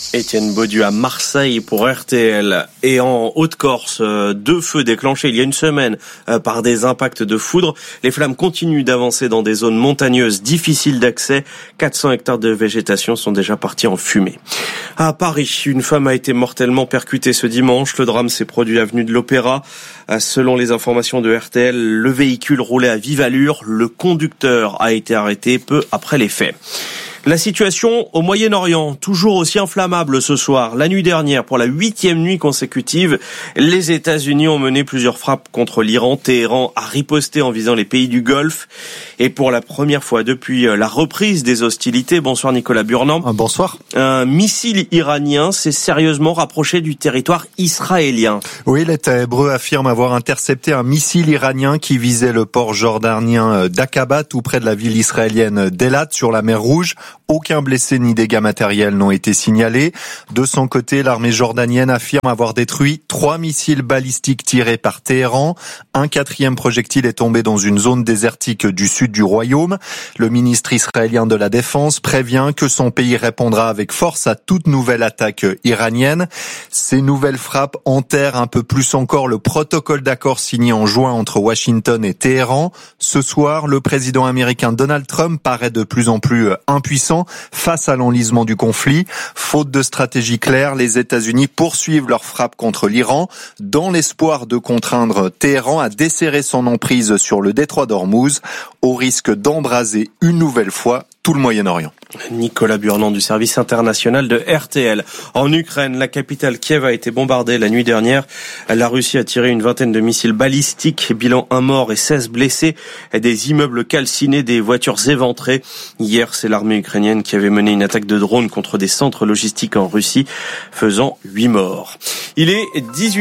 Étienne Baudu à Marseille pour RTL. Et en Haute-Corse, 2 feux déclenchés il y a une semaine par des impacts de foudre. Les flammes continuent d'avancer dans des zones montagneuses difficiles d'accès. 400 hectares de végétation sont déjà partis en fumée. À Paris, une femme a été mortellement percutée ce dimanche. Le drame s'est produit avenue de l'Opéra. Selon les informations de RTL, le véhicule roulait à vive allure. Le conducteur a été arrêté peu après les faits. La situation au Moyen-Orient, toujours aussi inflammable ce soir. La nuit dernière, pour la 8e nuit consécutive, les États-Unis ont mené plusieurs frappes contre l'Iran. Téhéran a riposté en visant les pays du Golfe. Et pour la première fois depuis la reprise des hostilités, bonsoir Nicolas Burnand. Bonsoir. Un missile iranien s'est sérieusement rapproché du territoire israélien. Oui, l'État hébreu affirme avoir intercepté un missile iranien qui visait le port jordanien d'Aqaba, tout près de la ville israélienne d'Elat, sur la mer Rouge. Aucun blessé ni dégâts matériels n'ont été signalés. De son côté, l'armée jordanienne affirme avoir détruit 3 missiles balistiques tirés par Téhéran. Un 4e projectile est tombé dans une zone désertique du sud du royaume. Le ministre israélien de la Défense prévient que son pays répondra avec force à toute nouvelle attaque iranienne. Ces nouvelles frappes enterrent un peu plus encore le protocole d'accord signé en juin entre Washington et Téhéran. Ce soir, le président américain Donald Trump paraît de plus en plus impuissant face à l'enlisement du conflit. Faute de stratégie claire, les États-Unis poursuivent leur frappe contre l'Iran dans l'espoir de contraindre Téhéran à desserrer son emprise sur le détroit d'Ormuz au risque d'embraser une nouvelle fois tout le Moyen-Orient. Nicolas Burnand du service international de RTL. En Ukraine, la capitale Kiev a été bombardée la nuit dernière. La Russie a tiré une vingtaine de missiles balistiques, bilan 1 mort et 16 blessés, des immeubles calcinés, des voitures éventrées. Hier, c'est l'armée ukrainienne qui avait mené une attaque de drone contre des centres logistiques en Russie, faisant 8 morts. Il est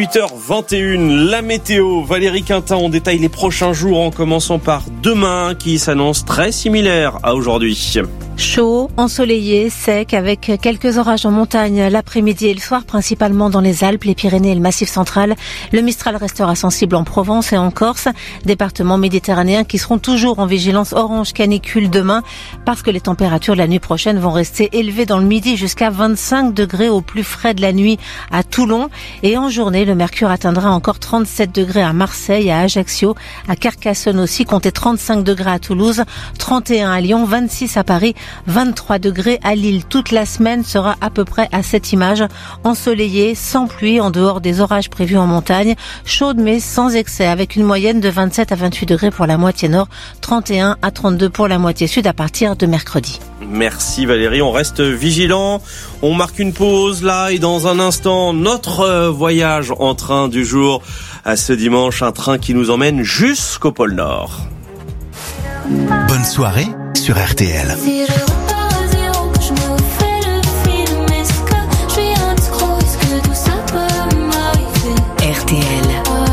18h21. La météo, Valérie Quintin, on détaille les prochains jours en commençant par demain qui s'annonce très similaire à aujourd'hui. Chaud, ensoleillé, sec, avec quelques orages en montagne l'après-midi et le soir, principalement dans les Alpes, les Pyrénées et le Massif central. Le Mistral restera sensible en Provence et en Corse, départements méditerranéens qui seront toujours en vigilance orange canicule demain, parce que les températures de la nuit prochaine vont rester élevées dans le midi jusqu'à 25 degrés au plus frais de la nuit à Toulon. Et en journée, le mercure atteindra encore 37 degrés à Marseille, à Ajaccio, à Carcassonne aussi, comptez 35 degrés à Toulouse, 31 à Lyon, 26 à Paris, 23 degrés à Lille. Toute la semaine sera à peu près à cette image, ensoleillée, sans pluie, en dehors des orages prévus en montagne, chaude mais sans excès, avec une moyenne de 27 à 28 degrés pour la moitié nord, 31 à 32 pour la moitié sud à partir de mercredi. Merci Valérie, on reste vigilant, on marque une pause là et dans un instant, notre voyage en train du jour à ce dimanche, un train qui nous emmène jusqu'au pôle Nord. Bonne soirée sur RTL. RTL,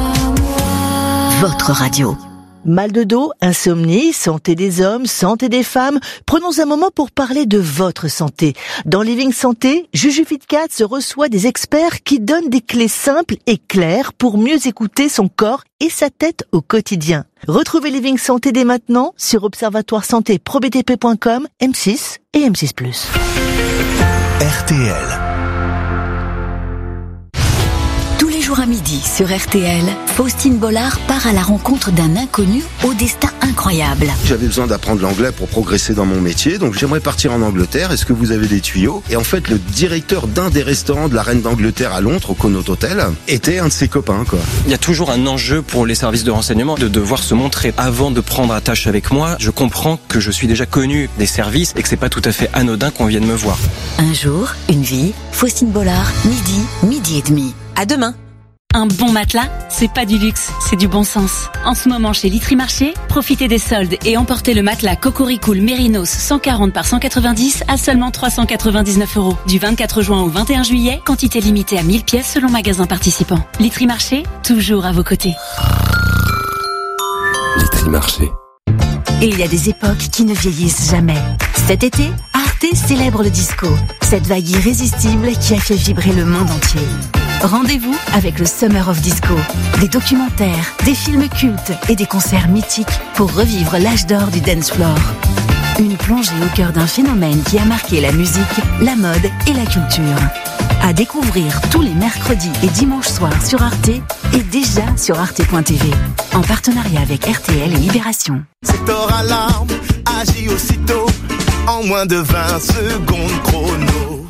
votre radio. Mal de dos, insomnie, santé des hommes, santé des femmes. Prenons un moment pour parler de votre santé. Dans Living Santé, Juju Fitcat se reçoit des experts qui donnent des clés simples et claires pour mieux écouter son corps et sa tête au quotidien. Retrouvez Living Santé dès maintenant sur observatoire-santé-probtp.com, M6 et M6+. RTL. Tous les jours à midi sur RTL, Faustine Bollard part à la rencontre d'un inconnu au destin incroyable. J'avais besoin d'apprendre l'anglais pour progresser dans mon métier, donc j'aimerais partir en Angleterre. Est-ce que vous avez des tuyaux? Et en fait, le directeur d'un des restaurants de la Reine d'Angleterre à Londres, au Connaught Hotel, était un de ses copains, quoi. Il y a toujours un enjeu pour les services de renseignement de devoir se montrer avant de prendre attache avec moi. Je comprends que je suis déjà connu des services et que c'est pas tout à fait anodin qu'on vienne me voir. Un jour, une vie, Faustine Bollard, midi et demi. À demain. Un bon matelas, c'est pas du luxe, c'est du bon sens. En ce moment chez Litry Marché, profitez des soldes et emportez le matelas Cocoricool Mérinos 140 par 190 à seulement 399 €. Du 24 juin au 21 juillet, quantité limitée à 1000 pièces selon magasin participant. Litry Marché, toujours à vos côtés. Litry Marché. Et il y a des époques qui ne vieillissent jamais. Cet été, Arte célèbre le disco. Cette vague irrésistible qui a fait vibrer le monde entier. Rendez-vous avec le Summer of Disco. Des documentaires, des films cultes et des concerts mythiques pour revivre l'âge d'or du dance floor. Une plongée au cœur d'un phénomène qui a marqué la musique, la mode et la culture. À découvrir tous les mercredis et dimanches soirs sur Arte et déjà sur arte.tv. En partenariat avec RTL et Libération. Secteur Alarme agit aussitôt en moins de 20 secondes chrono.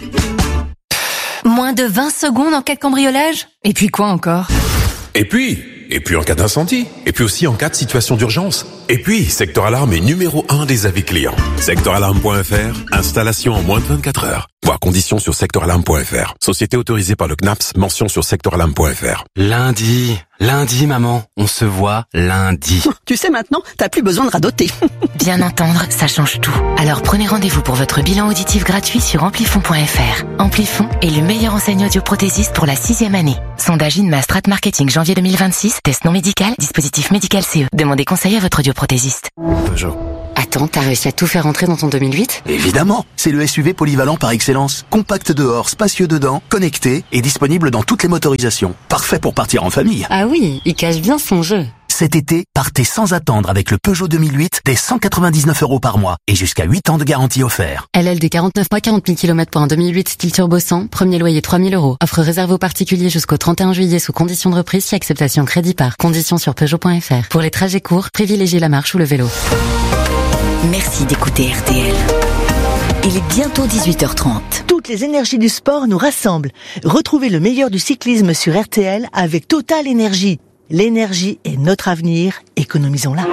Moins de 20 secondes en cas de cambriolage ? Et puis quoi encore ? Et puis en cas d'incendie. Et puis aussi en cas de situation d'urgence. Et puis, Secteur Alarme est numéro 1 des avis clients. Secteuralarme.fr, installation en moins de 24 heures. Voir conditions sur secteuralarme.fr. Société autorisée par le CNAPS, mention sur secteuralarme.fr. Lundi, maman, on se voit lundi. Tu sais maintenant, t'as plus besoin de radoter. Bien entendre, ça change tout. Alors prenez rendez-vous pour votre bilan auditif gratuit sur amplifon.fr. Amplifon est le meilleur enseignant audioprothésiste pour la 6e année. Sondage INMA Strat Marketing janvier 2026, test non médical, dispositif médical CE. Demandez conseil à votre audioprothésiste. Peugeot. Attends, t'as réussi à tout faire rentrer dans ton 2008 ? Évidemment, c'est le SUV polyvalent par excellence. Compact dehors, spacieux dedans, connecté et disponible dans toutes les motorisations. Parfait pour partir en famille. Ah oui, il cache bien son jeu. Cet été, partez sans attendre avec le Peugeot 2008 dès 199 € par mois et jusqu'à 8 ans de garantie offert. LL de 49 mois, 40 000 km pour un 2008 style turbo 100, premier loyer 3 000 €. Offre réservée aux particuliers jusqu'au 31 juillet sous conditions de reprise si acceptation crédit par. Conditions sur Peugeot.fr. Pour les trajets courts, privilégiez la marche ou le vélo. Merci d'écouter RTL. Il est bientôt 18h30. Toutes les énergies du sport nous rassemblent. Retrouvez le meilleur du cyclisme sur RTL avec Total Énergie. L'énergie est notre avenir, économisons-la.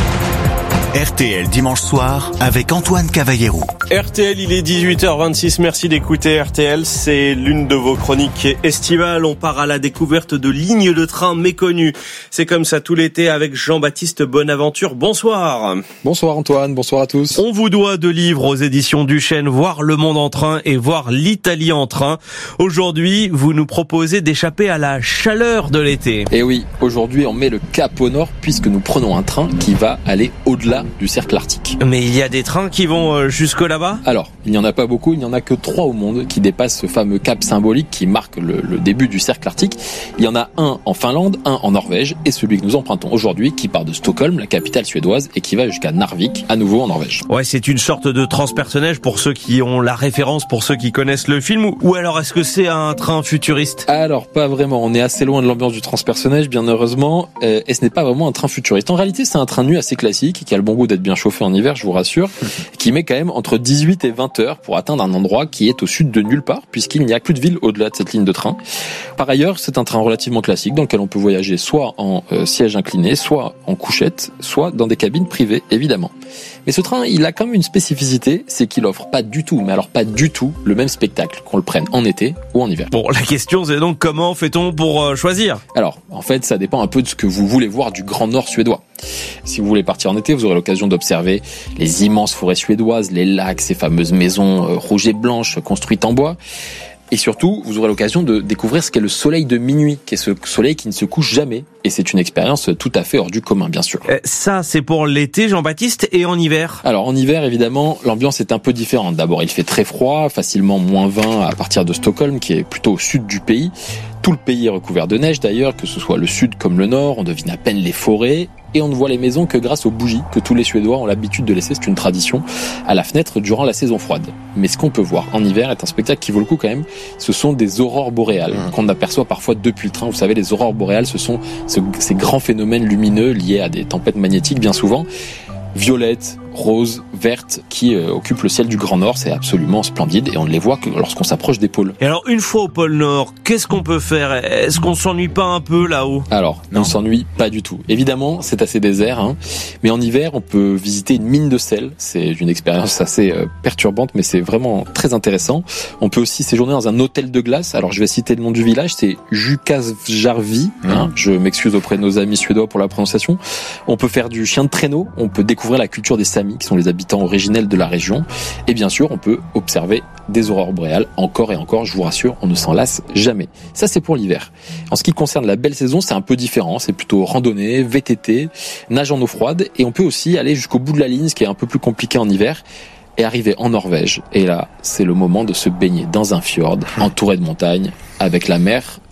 RTL dimanche soir avec Antoine Cavallero. RTL, il est 18h26, merci d'écouter RTL, c'est l'une de vos chroniques estivales. On part à la découverte de lignes de train méconnues. C'est comme ça tout l'été avec Jean-Baptiste Bonaventure. Bonsoir. Bonsoir Antoine, bonsoir à tous. On vous doit 2 livres aux éditions Duchesne, Voir le monde en train et Voir l'Italie en train. Aujourd'hui, vous nous proposez d'échapper à la chaleur de l'été. Et oui, aujourd'hui on met le cap au nord puisque nous prenons un train qui va aller au-delà du cercle arctique. Mais il y a des trains qui vont jusque là-bas ? Alors, il n'y en a pas beaucoup, il n'y en a que 3 au monde qui dépassent ce fameux cap symbolique qui marque le début du cercle arctique. Il y en a un en Finlande, un en Norvège et celui que nous empruntons aujourd'hui qui part de Stockholm, la capitale suédoise, et qui va jusqu'à Narvik, à nouveau en Norvège. Ouais, c'est une sorte de transpersonnage pour ceux qui ont la référence, pour ceux qui connaissent le film, ou alors est-ce que c'est un train futuriste ? Alors, pas vraiment, on est assez loin de l'ambiance du transpersonnage, bien heureusement, et ce n'est pas vraiment un train futuriste. En réalité, c'est un train de nuit assez classique, qui a le bon goût d'être bien chauffé en hiver, je vous rassure, qui met quand même entre 18 et 20 heures pour atteindre un endroit qui est au sud de nulle part, puisqu'il n'y a plus de ville au-delà de cette ligne de train. Par ailleurs, c'est un train relativement classique dans lequel on peut voyager soit en siège incliné, soit en couchette, soit dans des cabines privées, évidemment. Mais ce train, il a quand même une spécificité, c'est qu'il offre pas du tout, mais alors pas du tout, le même spectacle, qu'on le prenne en été ou en hiver. Bon, la question c'est donc comment fait-on pour choisir ? Alors, en fait, ça dépend un peu de ce que vous voulez voir du Grand Nord suédois. Si vous voulez partir en été, vous aurez l'occasion d'observer les immenses forêts suédoises, les lacs, ces fameuses maisons rouges et blanches construites en bois. Et surtout, vous aurez l'occasion de découvrir ce qu'est le soleil de minuit, qui est ce soleil qui ne se couche jamais. Et c'est une expérience tout à fait hors du commun, bien sûr. Ça, c'est pour l'été, Jean-Baptiste, et en hiver ? Alors, en hiver, évidemment, l'ambiance est un peu différente. D'abord, il fait très froid, facilement moins 20 à partir de Stockholm, qui est plutôt au sud du pays. Tout le pays est recouvert de neige d'ailleurs, que ce soit le sud comme le nord, on devine à peine les forêts, et on ne voit les maisons que grâce aux bougies que tous les Suédois ont l'habitude de laisser, c'est une tradition, à la fenêtre durant la saison froide. Mais ce qu'on peut voir en hiver est un spectacle qui vaut le coup quand même, ce sont des aurores boréales, qu'on aperçoit parfois depuis le train. Vous savez, les aurores boréales, ce sont ces grands phénomènes lumineux liés à des tempêtes magnétiques bien souvent, violettes, roses, vertes, qui occupent le ciel du Grand Nord. C'est absolument splendide et on ne les voit que lorsqu'on s'approche des pôles. Et alors, une fois au pôle Nord, qu'est-ce qu'on peut faire ? Est-ce qu'on s'ennuie pas un peu là-haut ? Alors, on ne s'ennuie pas du tout. Évidemment, c'est assez désert, hein, mais en hiver, on peut visiter une mine de sel. C'est une expérience assez perturbante, mais c'est vraiment très intéressant. On peut aussi séjourner dans un hôtel de glace. Alors, je vais citer le nom du village, c'est Jukkasjärvi. Je m'excuse auprès de nos amis suédois pour la prononciation. On peut faire du chien de traîneau. On peut découvrir la culture des Samis, qui sont les habitants originels de la région. Et bien sûr, on peut observer des aurores boréales encore et encore, je vous rassure, on ne s'en lasse jamais. Ça, c'est pour l'hiver. En ce qui concerne la belle saison, c'est un peu différent. C'est plutôt randonnée, VTT, nage en eau froide. Et on peut aussi aller jusqu'au bout de la ligne, ce qui est un peu plus compliqué en hiver, et arriver en Norvège. Et là, c'est le moment de se baigner dans un fjord, entouré de montagnes, avec la mer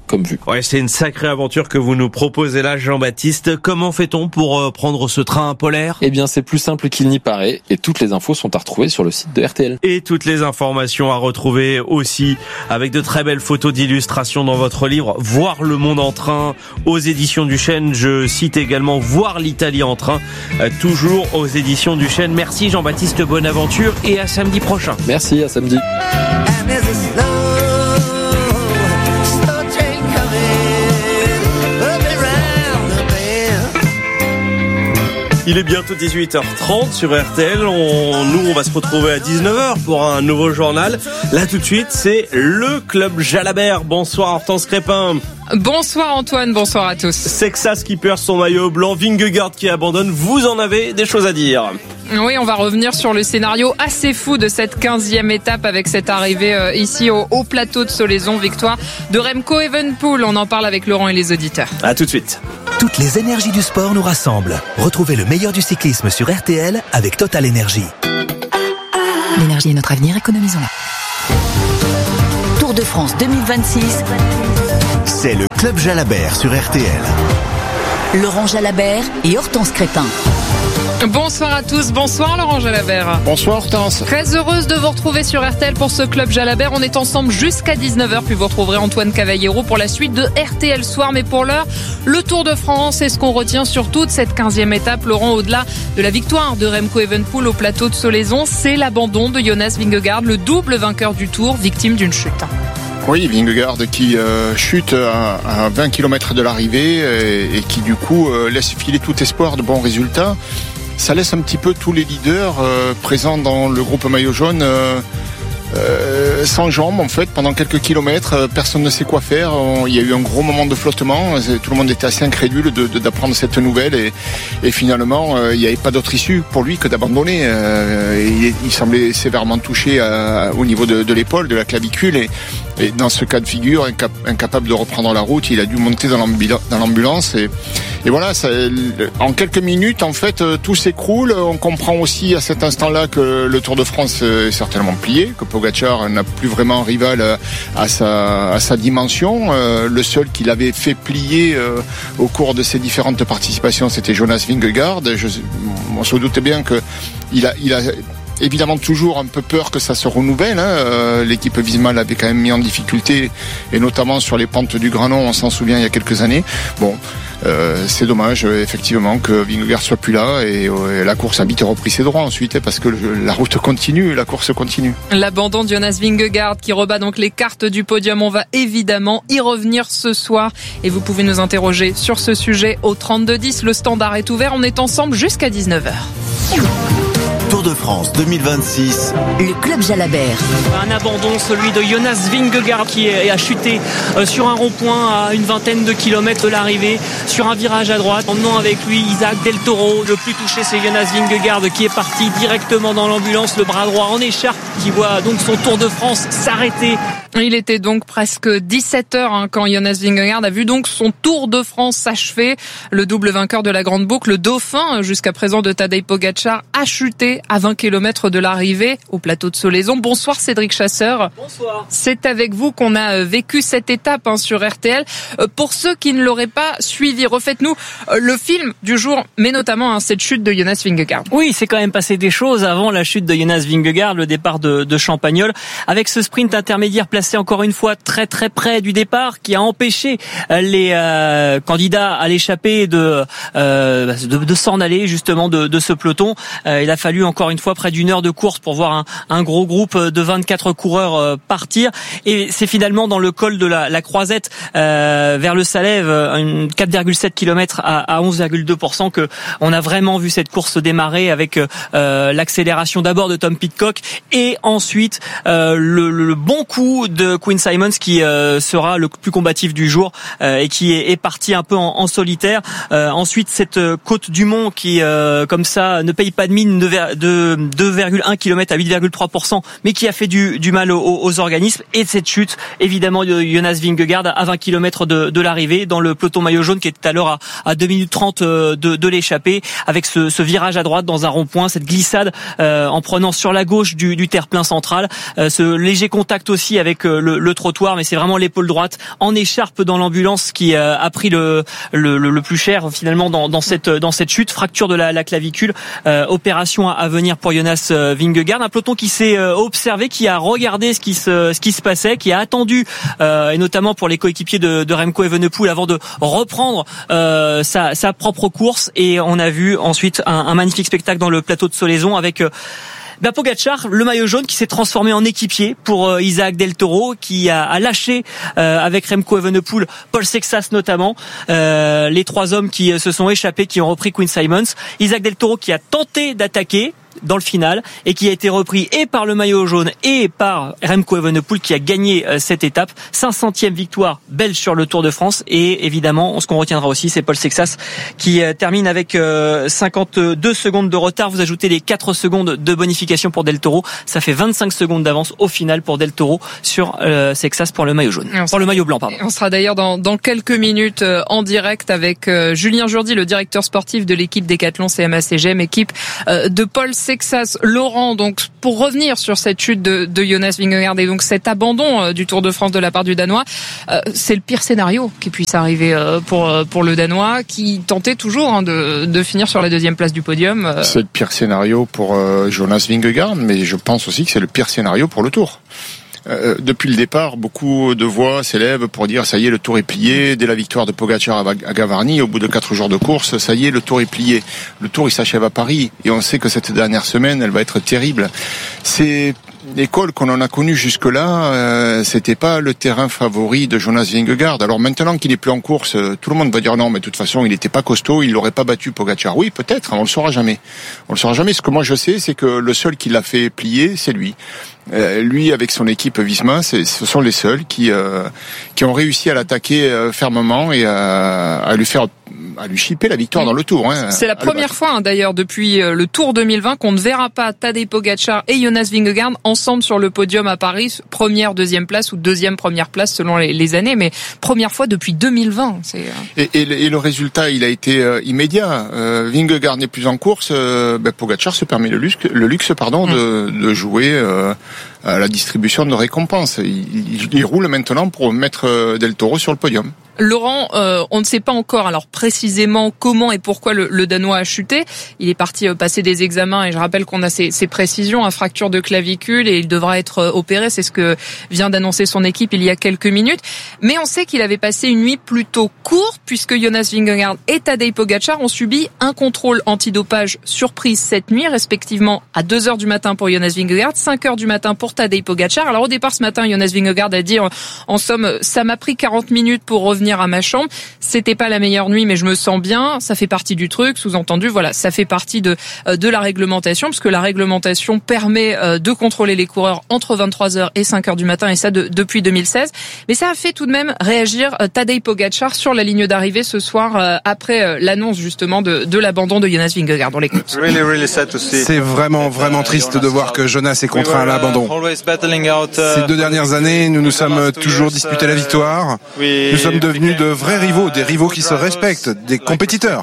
comme vue. Ouais, c'est une sacrée aventure que vous nous proposez là, Jean-Baptiste. Comment fait-on pour prendre ce train polaire ? Eh bien, c'est plus simple qu'il n'y paraît et toutes les infos sont à retrouver sur le site de RTL. Et toutes les informations à retrouver aussi avec de très belles photos d'illustrations dans votre livre « Voir le monde en train » aux éditions du Chêne. Je cite également « Voir l'Italie en train », toujours aux éditions du Chêne. Merci Jean-Baptiste, bonne aventure et à samedi prochain. Merci, à samedi. Il est bientôt 18h30 sur RTL. On va se retrouver à 19h pour un nouveau journal. Là, tout de suite, c'est le Club Jalabert. Bonsoir, Hortense Crépin. Bonsoir Antoine, bonsoir à tous. Sexas qui perd son maillot blanc, Vingegaard qui abandonne. Vous en avez des choses à dire. Oui, on va revenir sur le scénario assez fou de cette 15e étape avec cette arrivée ici au plateau de Solaison. Victoire de Remco Evenepoel. On en parle avec Laurent et les auditeurs. À tout de suite. Toutes les énergies du sport nous rassemblent. Retrouvez le meilleur du cyclisme sur RTL avec Total Énergie. L'énergie est notre avenir, économisons-la. Tour de France 2026. C'est le Club Jalabert sur RTL. Laurent Jalabert et Hortense Crépin. Bonsoir à tous, bonsoir Laurent Jalabert. Bonsoir Hortense. Très heureuse de vous retrouver sur RTL pour ce Club Jalabert. On est ensemble jusqu'à 19h, puis vous retrouverez Antoine Cavallero pour la suite de RTL Soir. Mais pour l'heure, le Tour de France est ce qu'on retient sur toute cette 15e étape. Laurent, au-delà de la victoire de Remco Evenepoel au plateau de Solaison, c'est l'abandon de Jonas Vingegaard, le double vainqueur du Tour, victime d'une chute. Oui, Vingegaard qui chute à 20 km de l'arrivée et qui du coup laisse filer tout espoir de bons résultats. Ça laisse un petit peu tous les leaders présents dans le groupe maillot jaune sans jambes en fait pendant quelques kilomètres. Personne ne sait quoi faire. Il y a eu un gros moment de flottement. Tout le monde était assez incrédule d'apprendre cette nouvelle et finalement il n'y avait pas d'autre issue pour lui que d'abandonner. Il semblait sévèrement touché au niveau de l'épaule, de la clavicule et dans ce cas de figure incapable de reprendre la route. Il a dû monter dans l'ambulance et voilà, en quelques minutes, en fait, tout s'écroule. On comprend aussi à cet instant-là que le Tour de France est certainement plié, que Pogačar n'a plus vraiment rival à sa dimension. Le seul qui l'avait fait plier au cours de ses différentes participations, c'était Jonas Vingegaard. On se doutait bien que il a évidemment toujours un peu peur que ça se renouvelle. L'équipe Visma l'avait quand même mis en difficulté, et notamment sur les pentes du Granon, on s'en souvient il y a quelques années. Bon, c'est dommage effectivement que Vingegaard soit plus là et la course a vite repris ses droits ensuite parce que la route continue, la course continue. L'abandon de Jonas Vingegaard qui rebat donc les cartes du podium. On va évidemment y revenir ce soir et vous pouvez nous interroger sur ce sujet au 3210. Le standard est ouvert, on est ensemble jusqu'à 19h. Tour de France 2026. Le Club Jalabert. Un abandon, celui de Jonas Vingegaard qui a chuté sur un rond-point à une vingtaine de kilomètres de l'arrivée, sur un virage à droite. Emmenant avec lui Isaac Del Toro. Le plus touché, c'est Jonas Vingegaard qui est parti directement dans l'ambulance, le bras droit en écharpe, qui voit donc son Tour de France s'arrêter. Il était donc presque 17h quand Jonas Vingegaard a vu donc son Tour de France s'achever. Le double vainqueur de la Grande Boucle, le dauphin jusqu'à présent de Tadej Pogačar, a chuté à 20 km de l'arrivée au plateau de Solaison. Bonsoir Cédric Chasseur. Bonsoir. C'est avec vous qu'on a vécu cette étape sur RTL. Pour ceux qui ne l'auraient pas suivi, refaites-nous le film du jour, mais notamment cette chute de Jonas Vingegaard. Oui, c'est quand même passé des choses avant la chute de Jonas Vingegaard, le départ de Champagnole, avec ce sprint intermédiaire placé encore une fois très très près du départ, qui a empêché les candidats à l'échappée de s'en aller justement de ce peloton. Il a fallu encore une fois près d'une heure de course pour voir un gros groupe de 24 coureurs partir, et c'est finalement dans le col de la Croisette vers le Salève, 4,7 km à 11,2% que on a vraiment vu cette course démarrer avec l'accélération d'abord de Tom Pidcock et ensuite le bon coup de Quinn Simmons qui sera le plus combatif du jour et qui est parti un peu en solitaire. Ensuite cette côte du Mont qui comme ça ne paye pas de mine de 2,1 km à 8,3%, mais qui a fait du mal aux organismes, et cette chute évidemment de Jonas Vingegaard à 20 km de l'arrivée dans le peloton maillot jaune qui était alors à 2 minutes 30 de l'échappée, avec ce virage à droite dans un rond-point, cette glissade en prenant sur la gauche du terre terre-plein central. Ce léger contact aussi avec le trottoir, mais c'est vraiment l'épaule droite en écharpe dans l'ambulance qui a pris le plus cher finalement dans cette chute. Fracture de la clavicule. Opération à venir pour Jonas Vingegaard. Un peloton qui s'est observé, qui a regardé ce qui se passait, qui a attendu, et notamment pour les coéquipiers de Remco Evenepoel avant de reprendre sa propre course. Et on a vu ensuite un magnifique spectacle dans le plateau de Solaison avec Pogačar, le maillot jaune qui s'est transformé en équipier pour Isaac Del Toro, qui a lâché avec Remco Evenepoel, Paul Sexas notamment, les trois hommes qui se sont échappés, qui ont repris Quinn Simmons. Isaac Del Toro qui a tenté d'attaquer dans le final et qui a été repris et par le maillot jaune et par Remco Evenepoel qui a gagné cette étape. 500e victoire belge sur le Tour de France. Et évidemment, ce qu'on retiendra aussi, c'est Paul Sexas qui termine avec 52 secondes de retard. Vous ajoutez les 4 secondes de bonification pour Del Toro, ça fait 25 secondes d'avance au final pour Del Toro sur Sexas pour le maillot jaune, pour le maillot blanc, pardon. On sera d'ailleurs dans quelques minutes en direct avec Julien Jourdi, le directeur sportif de l'équipe Décathlon CMA-CGM, équipe de Paul Sexas. Laurent, donc pour revenir sur cette chute de Jonas Vingegaard et donc cet abandon du Tour de France de la part du Danois, c'est le pire scénario qui puisse arriver pour le Danois, qui tentait toujours de finir sur la deuxième place du podium. C'est le pire scénario pour Jonas Vingegaard, mais je pense aussi que c'est le pire scénario pour le Tour. Depuis le départ, beaucoup de voix s'élèvent pour dire ça y est, le Tour est plié. Dès la victoire de Pogačar à Gavarnie, au bout de 4 jours de course, ça y est, le Tour est plié. Le Tour, il s'achève à Paris et on sait que cette dernière semaine, elle va être terrible. C'est l'école qu'on en a connue jusque-là, c'était pas le terrain favori de Jonas Vingegaard. Alors maintenant qu'il est plus en course, tout le monde va dire non, mais de toute façon, il était pas costaud, il l'aurait pas battu Pogačar. Oui, peut-être, on le saura jamais. On le saura jamais. Ce que moi je sais, c'est que le seul qui l'a fait plier, c'est lui. Lui, avec son équipe Visma, ce sont les seuls qui ont réussi à l'attaquer fermement et à lui chipper la victoire dans le Tour. C'est la première fois d'ailleurs depuis le Tour 2020 qu'on ne verra pas Tadej Pogačar et Jonas Vingegaard ensemble sur le podium à Paris, première, deuxième place ou deuxième, première place selon les années, mais première fois depuis 2020. Et le résultat, il a été immédiat. Vingegaard n'est plus en course, Pogačar se permet le luxe de jouer à la distribution de récompenses. Il roule maintenant pour mettre Del Toro sur le podium. Laurent, on ne sait pas encore alors précisément comment et pourquoi le Danois a chuté. Il est parti passer des examens et je rappelle qu'on a ces précisions, une fracture de clavicule et il devra être opéré. C'est ce que vient d'annoncer son équipe il y a quelques minutes. Mais on sait qu'il avait passé une nuit plutôt courte puisque Jonas Vingegaard et Tadej Pogačar ont subi un contrôle antidopage surprise cette nuit, respectivement à 2h du matin pour Jonas Vingegaard, 5h du matin pour Tadej Pogačar. Alors au départ ce matin, Jonas Vingegaard a dit en somme, ça m'a pris 40 minutes pour revenir à ma chambre. C'était pas la meilleure nuit, mais je me sens bien. Ça fait partie du truc. Sous-entendu, voilà, ça fait partie de la réglementation, parce que la réglementation permet de contrôler les coureurs entre 23h et 5h du matin, et ça depuis 2016. Mais ça a fait tout de même réagir Tadej Pogačar sur la ligne d'arrivée ce soir après l'annonce justement de l'abandon de Jonas Vingegaard. On l'écoute. C'est vraiment triste de voir que Jonas est contraint à l'abandon. Ces 2 dernières années, nous nous sommes toujours disputé la victoire. Nous sommes devenus de vrais rivaux, des rivaux qui se respectent, des compétiteurs.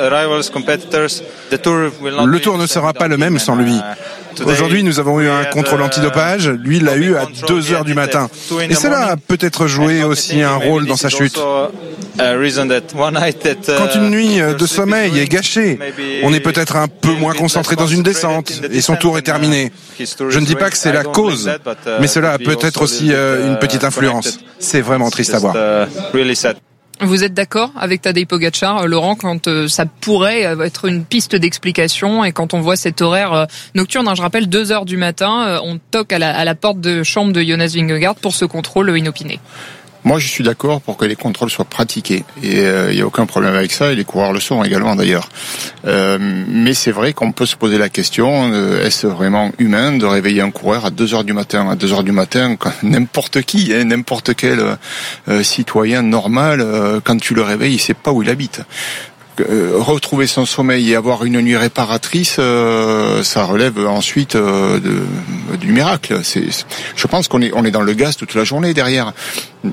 Le Tour ne sera pas le même sans lui. Aujourd'hui, nous avons eu un contrôle antidopage. Lui, il l'a eu à 2h du matin. Et cela a peut-être joué aussi un rôle dans sa chute. Quand une nuit de sommeil est gâchée, on est peut-être un peu moins concentré dans une descente et son tour est terminé. Je ne dis pas que c'est la cause, mais cela a peut-être aussi une petite influence. C'est vraiment triste à voir. Vous êtes d'accord avec Tadej Pogačar, Laurent, quand ça pourrait être une piste d'explication et quand on voit cet horaire nocturne, je rappelle 2h du matin, on toque à la porte de chambre de Jonas Vingegaard pour ce contrôle inopiné. Moi, je suis d'accord pour que les contrôles soient pratiqués. Et il n'y a aucun problème avec ça, et les coureurs le sont également d'ailleurs. Mais c'est vrai qu'on peut se poser la question, est-ce vraiment humain de réveiller un coureur à 2h du matin? À 2h du matin, n'importe qui, n'importe quel citoyen normal, quand tu le réveilles, il sait pas où il habite. Retrouver son sommeil et avoir une nuit réparatrice, ça relève ensuite du miracle. Je pense qu'on est dans le gaz toute la journée derrière.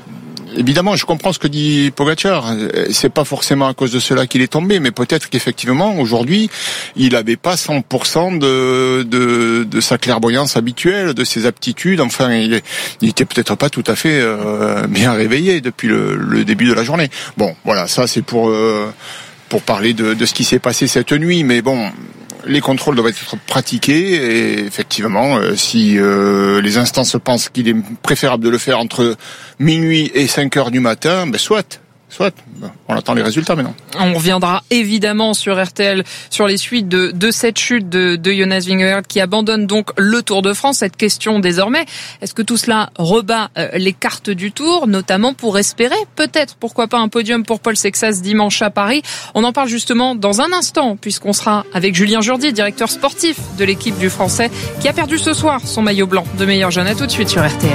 évidemment, je comprends ce que dit Pogačar. C'est pas forcément à cause de cela qu'il est tombé, mais peut-être qu'effectivement, aujourd'hui, il avait pas 100% de sa clairvoyance habituelle, de ses aptitudes. Enfin, il était peut-être pas tout à fait bien réveillé depuis le début de la journée. Bon, voilà, ça c'est pour parler de ce qui s'est passé cette nuit, mais bon. Les contrôles doivent être pratiqués et effectivement, si les instances pensent qu'il est préférable de le faire entre minuit et 5 heures du matin, soit. On attend les résultats maintenant. On reviendra évidemment sur RTL sur les suites de cette chute de Jonas Vingegaard qui abandonne donc le Tour de France. Cette question désormais, est-ce que tout cela rebat les cartes du Tour, notamment pour espérer peut-être, pourquoi pas un podium pour Paul Sexas dimanche à Paris. On en parle justement dans un instant puisqu'on sera avec Julien Jourdi, directeur sportif de l'équipe du Français qui a perdu ce soir son maillot blanc de meilleur jeune. À tout de suite sur RTL.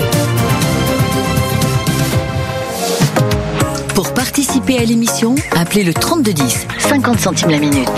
Pour participer à l'émission, appelez le 3210, 50 centimes la minute.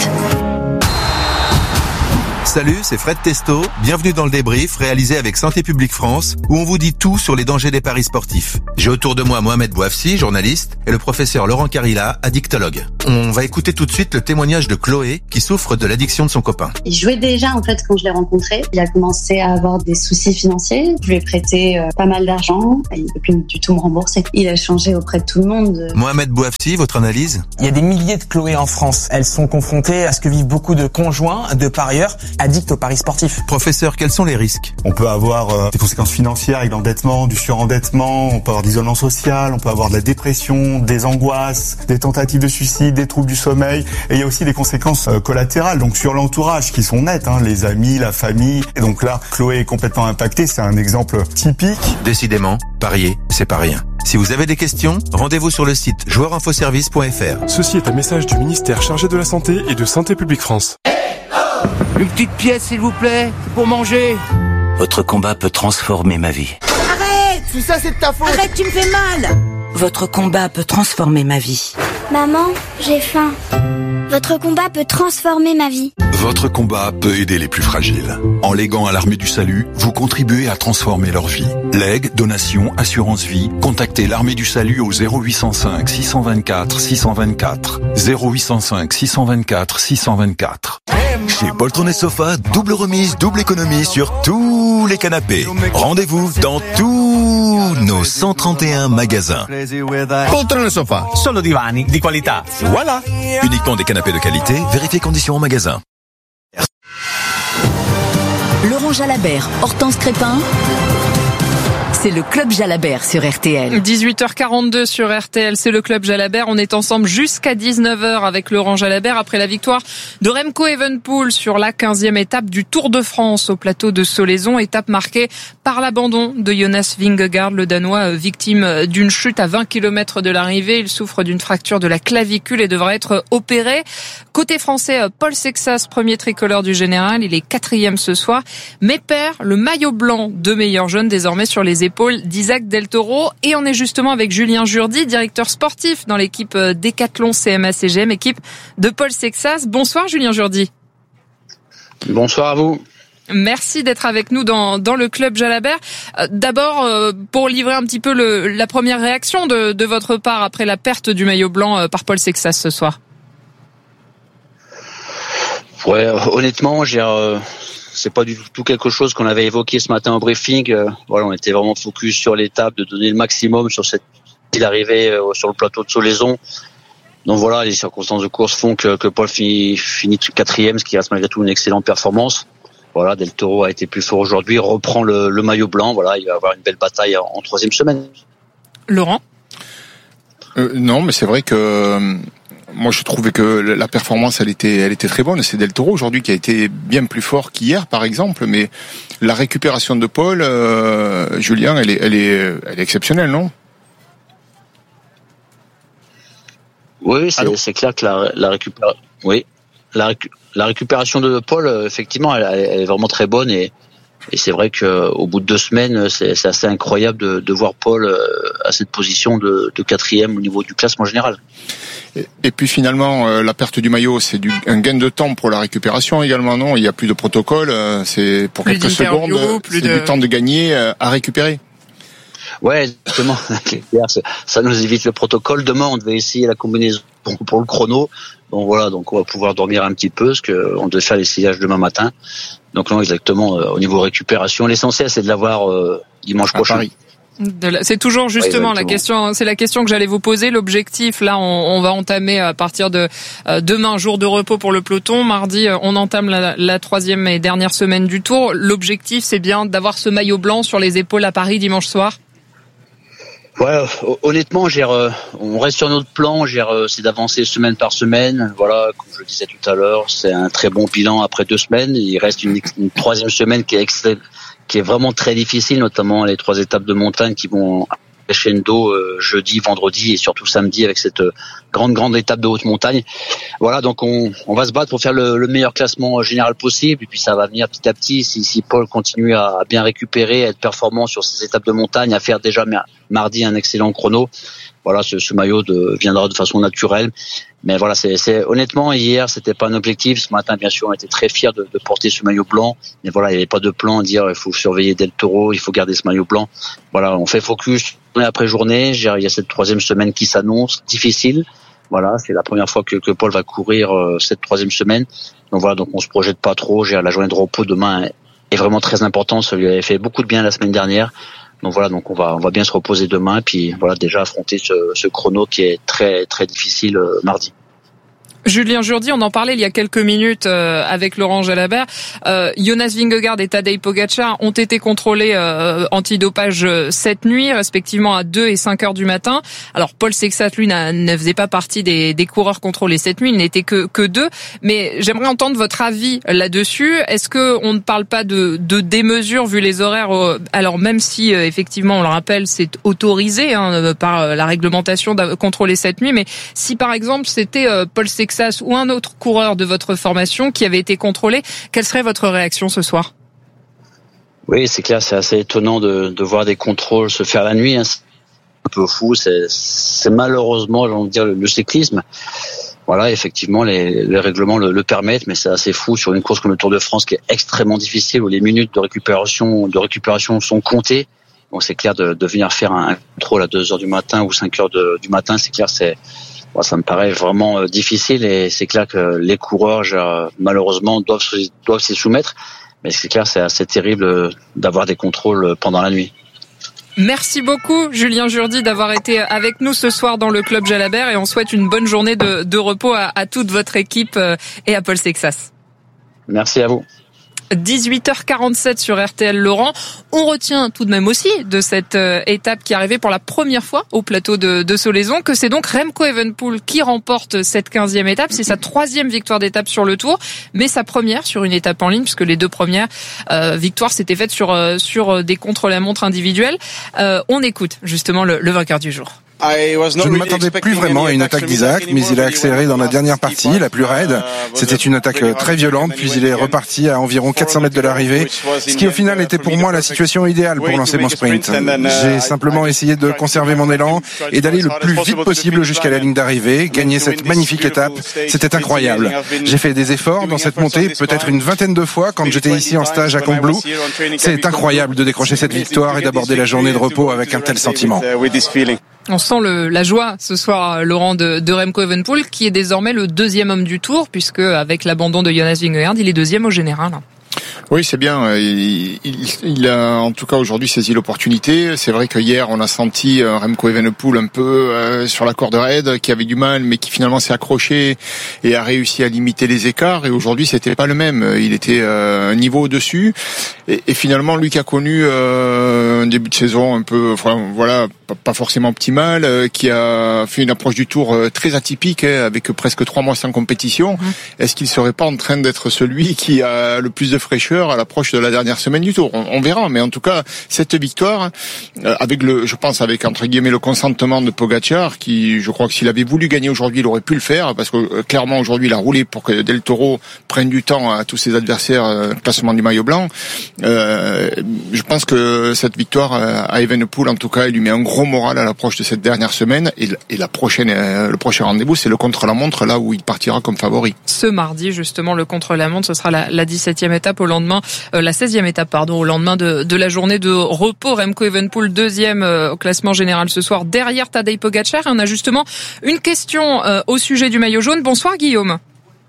Salut, c'est Fred Testo. Bienvenue dans le débrief réalisé avec Santé publique France où on vous dit tout sur les dangers des paris sportifs. J'ai autour de moi Mohamed Bouafsi, journaliste, et le professeur Laurent Carilla, addictologue. On va écouter tout de suite le témoignage de Chloé qui souffre de l'addiction de son copain. Il jouait déjà en fait quand je l'ai rencontré. Il a commencé à avoir des soucis financiers. Je lui ai prêté pas mal d'argent. Il ne peut plus du tout me rembourser. Il a changé auprès de tout le monde. Mohamed Bouafsi, votre analyse ? Il y a des milliers de Chloé en France. Elles sont confrontées à ce que vivent beaucoup de conjoints, de parieurs, addicts aux paris sportifs. Professeur, quels sont les risques ? On peut avoir des conséquences financières avec l'endettement, du surendettement, on peut avoir de l'isolement social, on peut avoir de la dépression, des angoisses, des tentatives de suicide, des troubles du sommeil, et il y a aussi des conséquences collatérales, donc sur l'entourage qui sont nettes, les amis, la famille. Et donc là, Chloé est complètement impactée, c'est un exemple typique. Décidément, parier, c'est pas rien. Si vous avez des questions, rendez-vous sur le site joueurinfoservice.fr. Ceci est un message du ministère chargé de la Santé et de Santé publique France. Une petite pièce, s'il vous plaît, pour manger. Votre combat peut transformer ma vie. Arrête! Si ça, c'est de ta faute! Arrête, tu me fais mal! Votre combat peut transformer ma vie. Maman, j'ai faim. Votre combat peut transformer ma vie. Votre combat peut aider les plus fragiles. En léguant à l'Armée du Salut, vous contribuez à transformer leur vie. Legs, donations, assurance vie, contactez l'Armée du Salut au 0805 624 624. 0805 624 624. Chez Poltron et Sofa, double remise, double économie sur tous les canapés. Rendez-vous dans tous nos 131 magasins. Poltron et Sofa, solo divani di qualità. Voilà. Uniquement des canapés de qualité, vérifiez conditions en magasin. Laurent Jalabert, Hortense Crépin. C'est le Club Jalabert sur RTL. 18h42 sur RTL, c'est le Club Jalabert. On est ensemble jusqu'à 19h avec Laurent Jalabert après la victoire de Remco Evenepoel sur la 15e étape du Tour de France au plateau de Solaison. Étape marquée par l'abandon de Jonas Vingegaard, le Danois victime d'une chute à 20 km de l'arrivée. Il souffre d'une fracture de la clavicule et devra être opéré. Côté français, Paul Sexas, premier tricolore du général. Il est 4e ce soir, mais perd le maillot blanc de meilleur jeune désormais sur les épaules d'Isaac Del Toro. Et on est justement avec Julien Jourdi, directeur sportif dans l'équipe Décathlon CMA-CGM, équipe de Paul Sexas. Bonsoir Julien Jourdi. Bonsoir à vous. Merci d'être avec nous dans le Club Jalabert. D'abord, pour livrer un petit peu la première réaction de votre part après la perte du maillot blanc par Paul Sexas ce soir. Ouais, honnêtement, c'est pas du tout quelque chose qu'on avait évoqué ce matin au briefing. Voilà, on était vraiment focus sur l'étape, de donner le maximum sur cette arrivée sur le plateau de Solaison. Donc voilà, les circonstances de course font que Paul finit 4e, ce qui reste malgré tout une excellente performance. Voilà, Del Toro a été plus fort aujourd'hui, reprend le maillot blanc. Voilà, il va avoir une belle bataille en 3e semaine. Laurent ? Non, mais c'est vrai que moi je trouvais que la performance elle était très bonne. C'est Del Toro aujourd'hui qui a été bien plus fort qu'hier par exemple, mais la récupération de Paul, Julien, elle est exceptionnelle, non ? Oui, c'est clair que la récupération de Paul, effectivement, elle est vraiment très bonne et c'est vrai qu'au bout de 2 semaines, c'est assez incroyable de voir Paul à cette position de 4e au niveau du classement général. Et puis finalement, la perte du maillot, c'est un gain de temps pour la récupération également, non ? Il n'y a plus de protocole, c'est pour quelques secondes, c'est du temps de gagner à récupérer. Ouais, exactement. Ça nous évite le protocole. Demain, on devait essayer la combinaison pour le chrono. Donc voilà, donc on va pouvoir dormir un petit peu, parce que on devait faire l'essayage demain matin. Donc non, exactement, au niveau récupération, l'essentiel c'est de l'avoir dimanche prochain. Paris. C'est toujours justement la question. C'est la question que j'allais vous poser. L'objectif, là, on va entamer à partir de demain, jour de repos pour le peloton. Mardi, on entame la troisième et dernière semaine du Tour. L'objectif, c'est bien d'avoir ce maillot blanc sur les épaules à Paris dimanche soir. Ouais, honnêtement, on reste sur notre plan. C'est d'avancer semaine par semaine. Voilà, comme je le disais tout à l'heure, c'est un très bon bilan après 2 semaines. Il reste une troisième semaine qui est vraiment très difficile, notamment les 3 étapes de montagne qui vont crescendo jeudi, vendredi et surtout samedi avec cette grande étape de haute montagne. Voilà, donc on va se battre pour faire le meilleur classement général possible, et puis ça va venir petit à petit si Paul continue à bien récupérer, à être performant sur ces étapes de montagne, à faire déjà mardi un excellent chrono. Voilà, ce maillot viendra de façon naturelle. Mais voilà, c'est honnêtement, hier c'était pas un objectif. Ce matin, bien sûr, on était très fiers de porter ce maillot blanc. Mais voilà, il n'y avait pas de plan à dire il faut surveiller Del Toro, il faut garder ce maillot blanc. Voilà, on fait focus journée après journée. Il y a cette troisième semaine qui s'annonce difficile. Voilà, c'est la première fois que Paul va courir cette troisième semaine. Donc voilà, donc on se projette pas trop. La journée de repos demain est vraiment très importante. Ça lui avait fait beaucoup de bien la semaine dernière. Donc voilà, donc on va bien se reposer demain, puis voilà, déjà affronter ce chrono qui est très très difficile mardi. Julien Jourdi, on en parlait il y a quelques minutes avec Laurent Jalabert. Jonas Vingegaard et Tadej Pogačar ont été contrôlés antidopage cette nuit, respectivement à 2 et 5 heures du matin. Alors Paul Sexat, lui, ne faisait pas partie des coureurs contrôlés cette nuit, il n'était que 2. Mais j'aimerais entendre votre avis là-dessus. Est-ce que on ne parle pas de démesure vu les horaires? Alors même si effectivement, on le rappelle, c'est autorisé par la réglementation de contrôler cette nuit, mais si par exemple c'était Paul Sexat ou un autre coureur de votre formation qui avait été contrôlé, quelle serait votre réaction ce soir? Oui, c'est clair, c'est assez étonnant de voir des contrôles se faire la nuit. C'est un peu fou, c'est malheureusement, j'ai envie de dire, le cyclisme. Voilà, effectivement, les règlements le permettent, mais c'est assez fou sur une course comme le Tour de France qui est extrêmement difficile, où les minutes de récupération sont comptées. Donc c'est clair de venir faire un contrôle à 2 heures du matin ou 5 heures du matin, c'est clair, ça me paraît vraiment difficile, et c'est clair que les coureurs, malheureusement, doivent s'y soumettre. Mais c'est clair, c'est assez terrible d'avoir des contrôles pendant la nuit. Merci beaucoup, Julien Jourdi, d'avoir été avec nous ce soir dans le Club Jalabert, et on souhaite une bonne journée de repos à toute votre équipe et à Paul Sexas. Merci à vous. 18h47 sur RTL Laurent. On retient tout de même aussi de cette étape qui arrivait pour la première fois au plateau de Solaizon que c'est donc Remco Evenepoel qui remporte cette 15e étape. C'est sa 3e victoire d'étape sur le Tour, mais sa première sur une étape en ligne, puisque les 2 premières victoires s'étaient faites sur des contre-la-montre individuels. On écoute justement le vainqueur du jour. Je ne m'attendais plus vraiment à une attaque d'Isaac, mais il a accéléré dans la dernière partie, la plus raide. C'était une attaque très violente, puis il est reparti à environ 400 mètres de l'arrivée, ce qui au final était pour moi la situation idéale pour lancer mon sprint. J'ai simplement essayé de conserver mon élan et d'aller le plus vite possible jusqu'à la ligne d'arrivée, gagner cette magnifique étape. C'était incroyable. J'ai fait des efforts dans cette montée, peut-être une vingtaine de fois quand j'étais ici en stage à Combloux. C'est incroyable de décrocher cette victoire et d'aborder la journée de repos avec un tel sentiment. On sent la joie ce soir, Laurent, de Remco Evenepoel, qui est désormais le 2e homme du Tour, puisque avec l'abandon de Jonas Vingegaard, il est 2e au général. Oui, c'est bien. Il a en tout cas aujourd'hui saisi l'opportunité. C'est vrai que hier on a senti Remco Evenepoel un peu sur la corde raide, qui avait du mal, mais qui finalement s'est accroché et a réussi à limiter les écarts. Et aujourd'hui, c'était pas le même. Il était un niveau au-dessus. Et finalement, lui qui a connu un début de saison un peu, voilà, pas forcément optimal, qui a fait une approche du Tour très atypique, avec presque 3 mois sans compétition. Est-ce qu'il serait pas en train d'être celui qui a le plus de fraîcheur à l'approche de la dernière semaine du Tour? On verra, mais en tout cas cette victoire avec je pense avec entre guillemets le consentement de Pogačar, qui, je crois que s'il avait voulu gagner aujourd'hui, il aurait pu le faire, parce que clairement aujourd'hui il a roulé pour que Del Toro prenne du temps à tous ses adversaires, classement du maillot blanc. Je pense que cette victoire à Evenepoel, en tout cas, il lui met un gros moral à l'approche de cette dernière semaine, et le prochain rendez-vous, c'est le contre-la-montre, là où il partira comme favori. Ce mardi, justement, le contre-la-montre, ce sera la 17e étape au lendemain, la 16e étape, au lendemain de la journée de repos. Remco Evenepoel, deuxième au classement général ce soir, derrière Tadej Pogačar. Et on a justement une question au sujet du maillot jaune. Bonsoir Guillaume.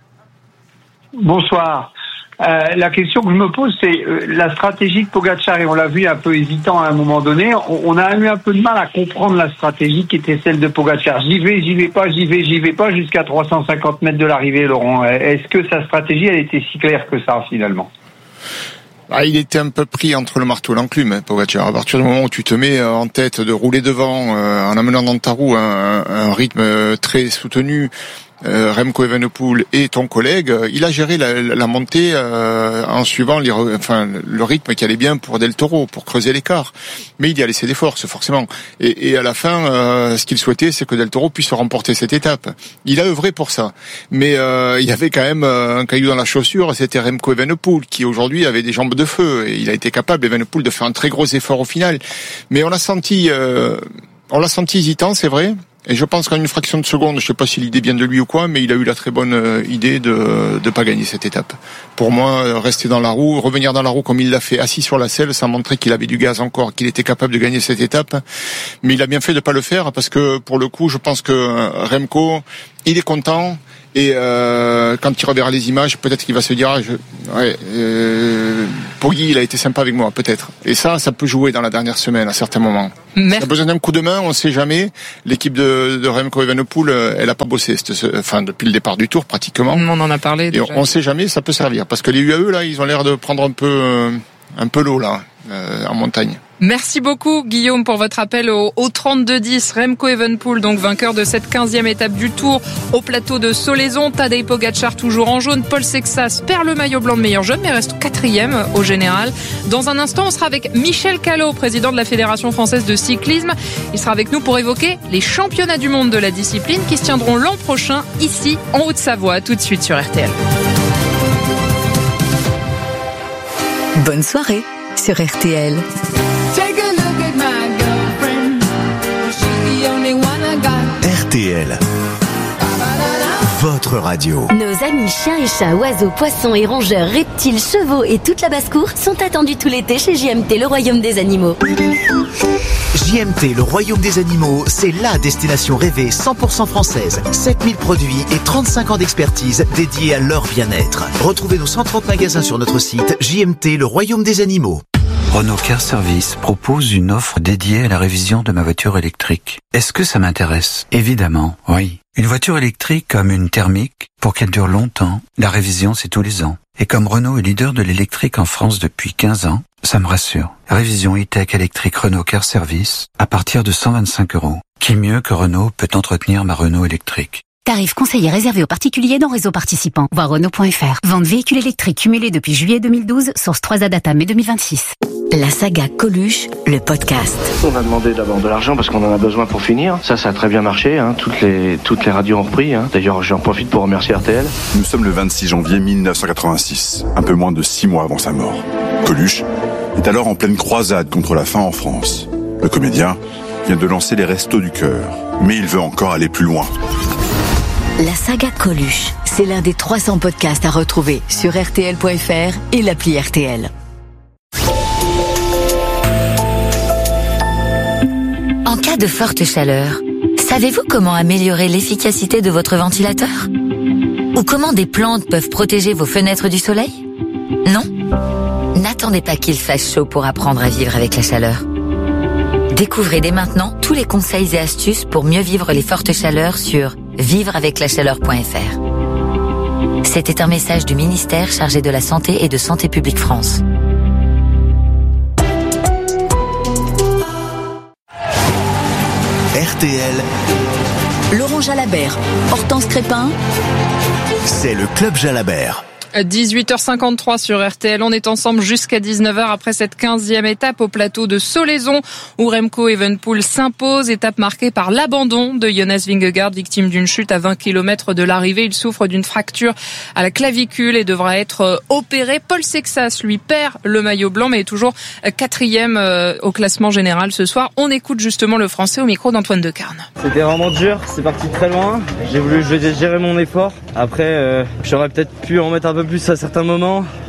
Bonsoir. La question que je me pose, c'est la stratégie de Pogačar, et on l'a vu un peu hésitant à un moment donné. On a eu un peu de mal à comprendre la stratégie qui était celle de Pogačar. J'y vais pas, jusqu'à 350 mètres de l'arrivée, Laurent. Est-ce que sa stratégie, elle était si claire que ça, finalement? Il était un peu pris entre le marteau et l'enclume, Pogačar. À partir du moment où tu te mets en tête de rouler devant, en amenant dans ta roue un rythme très soutenu, Remco Evenepoel et ton collègue, il a géré la montée en suivant le rythme qui allait bien pour Del Toro, pour creuser l'écart. Mais il y a laissé des forces, forcément. Et à la fin, ce qu'il souhaitait, c'est que Del Toro puisse remporter cette étape. Il a œuvré pour ça. Mais il y avait quand même un caillou dans la chaussure, c'était Remco Evenepoel, qui aujourd'hui avait des jambes de feu. Et il a été capable, Evenepoel, de faire un très gros effort au final. Mais on l'a senti hésitant, c'est vrai. Et je pense qu'en une fraction de seconde, je sais pas si l'idée vient de lui ou quoi, mais il a eu la très bonne idée de pas gagner cette étape. Pour moi, rester dans la roue, revenir dans la roue comme il l'a fait, assis sur la selle, ça montrait qu'il avait du gaz encore, qu'il était capable de gagner cette étape. Mais il a bien fait de pas le faire parce que, pour le coup, je pense que Remco, il est content. Et quand il reverra les images, peut-être qu'il va se dire Poggi, il a été sympa avec moi, peut-être. Et ça peut jouer dans la dernière semaine à certains moments. Il a besoin d'un coup de main, on ne sait jamais. L'équipe de Remco Evenepoel, elle a pas bossé, depuis le départ du Tour pratiquement. On en a parlé déjà. Et on ne sait jamais, ça peut servir parce que les UAE là, ils ont l'air de prendre un peu l'eau là en montagne. Merci beaucoup Guillaume pour votre appel au 32-10. Remco Evenepoel, donc vainqueur de cette 15e étape du Tour au plateau de Solaison. Tadej Pogačar toujours en jaune. Paul Sexas perd le maillot blanc de meilleur jeune mais reste 4e au général. Dans un instant, on sera avec Michel Callot, président de la Fédération française de cyclisme. Il sera avec nous pour évoquer les championnats du monde de la discipline qui se tiendront l'an prochain ici en Haute-Savoie. Tout de suite sur RTL. Bonne soirée sur RTL. RTL, votre radio. Nos amis chiens et chats, oiseaux, poissons et rongeurs, reptiles, chevaux et toute la basse-cour sont attendus tout l'été chez JMT, le royaume des animaux. JMT, le royaume des animaux, c'est la destination rêvée 100% française. 7000 produits et 35 ans d'expertise dédiés à leur bien-être. Retrouvez nos 130 magasins sur notre site JMT, le royaume des animaux. Renault Car Service propose une offre dédiée à la révision de ma voiture électrique. Est-ce que ça m'intéresse? Évidemment, oui. Une voiture électrique comme une thermique, pour qu'elle dure longtemps, la révision c'est tous les ans. Et comme Renault est leader de l'électrique en France depuis 15 ans, ça me rassure. Révision e-tech électrique Renault Car Service à partir de 125 €. Qui mieux que Renault peut entretenir ma Renault électrique? Tarif conseillé réservé aux particuliers dans réseau participant. Voir Renault.fr. Vente véhicule électrique cumulé depuis juillet 2012, source 3A Data mai 2026. La saga Coluche, le podcast. On a demandé d'abord de l'argent parce qu'on en a besoin pour finir. Ça a très bien marché. Toutes les radios ont repris. D'ailleurs, j'en profite pour remercier RTL. Nous sommes le 26 janvier 1986, un peu moins de 6 mois avant sa mort. Coluche est alors en pleine croisade contre la faim en France. Le comédien vient de lancer les Restos du Cœur, mais il veut encore aller plus loin. La saga Coluche, c'est l'un des 300 podcasts à retrouver sur RTL.fr et l'appli RTL. En cas de forte chaleur, savez-vous comment améliorer l'efficacité de votre ventilateur? Ou comment des plantes peuvent protéger vos fenêtres du soleil? Non? N'attendez pas qu'il fasse chaud pour apprendre à vivre avec la chaleur. Découvrez dès maintenant tous les conseils et astuces pour mieux vivre les fortes chaleurs sur vivreaveclachaleur.fr. C'était un message du ministère chargé de la Santé et de Santé publique France. RTL, Laurent Jalabert, Hortense Crépin, c'est le Club Jalabert. 18h53 sur RTL. On est ensemble jusqu'à 19h après cette 15e étape au plateau de Solaison où Remco Evenepoel s'impose. Étape marquée par l'abandon de Jonas Vingegaard, victime d'une chute à 20 km de l'arrivée. Il souffre d'une fracture à la clavicule et devra être opéré. Paul Sexas, lui, perd le maillot blanc mais est toujours 4e au classement général ce soir. On écoute justement le Français au micro d'Antoine Decarne. C'était vraiment dur, c'est parti très loin. J'ai voulu gérer mon effort. Après, j'aurais peut-être pu en mettre un peu plus à certains moments.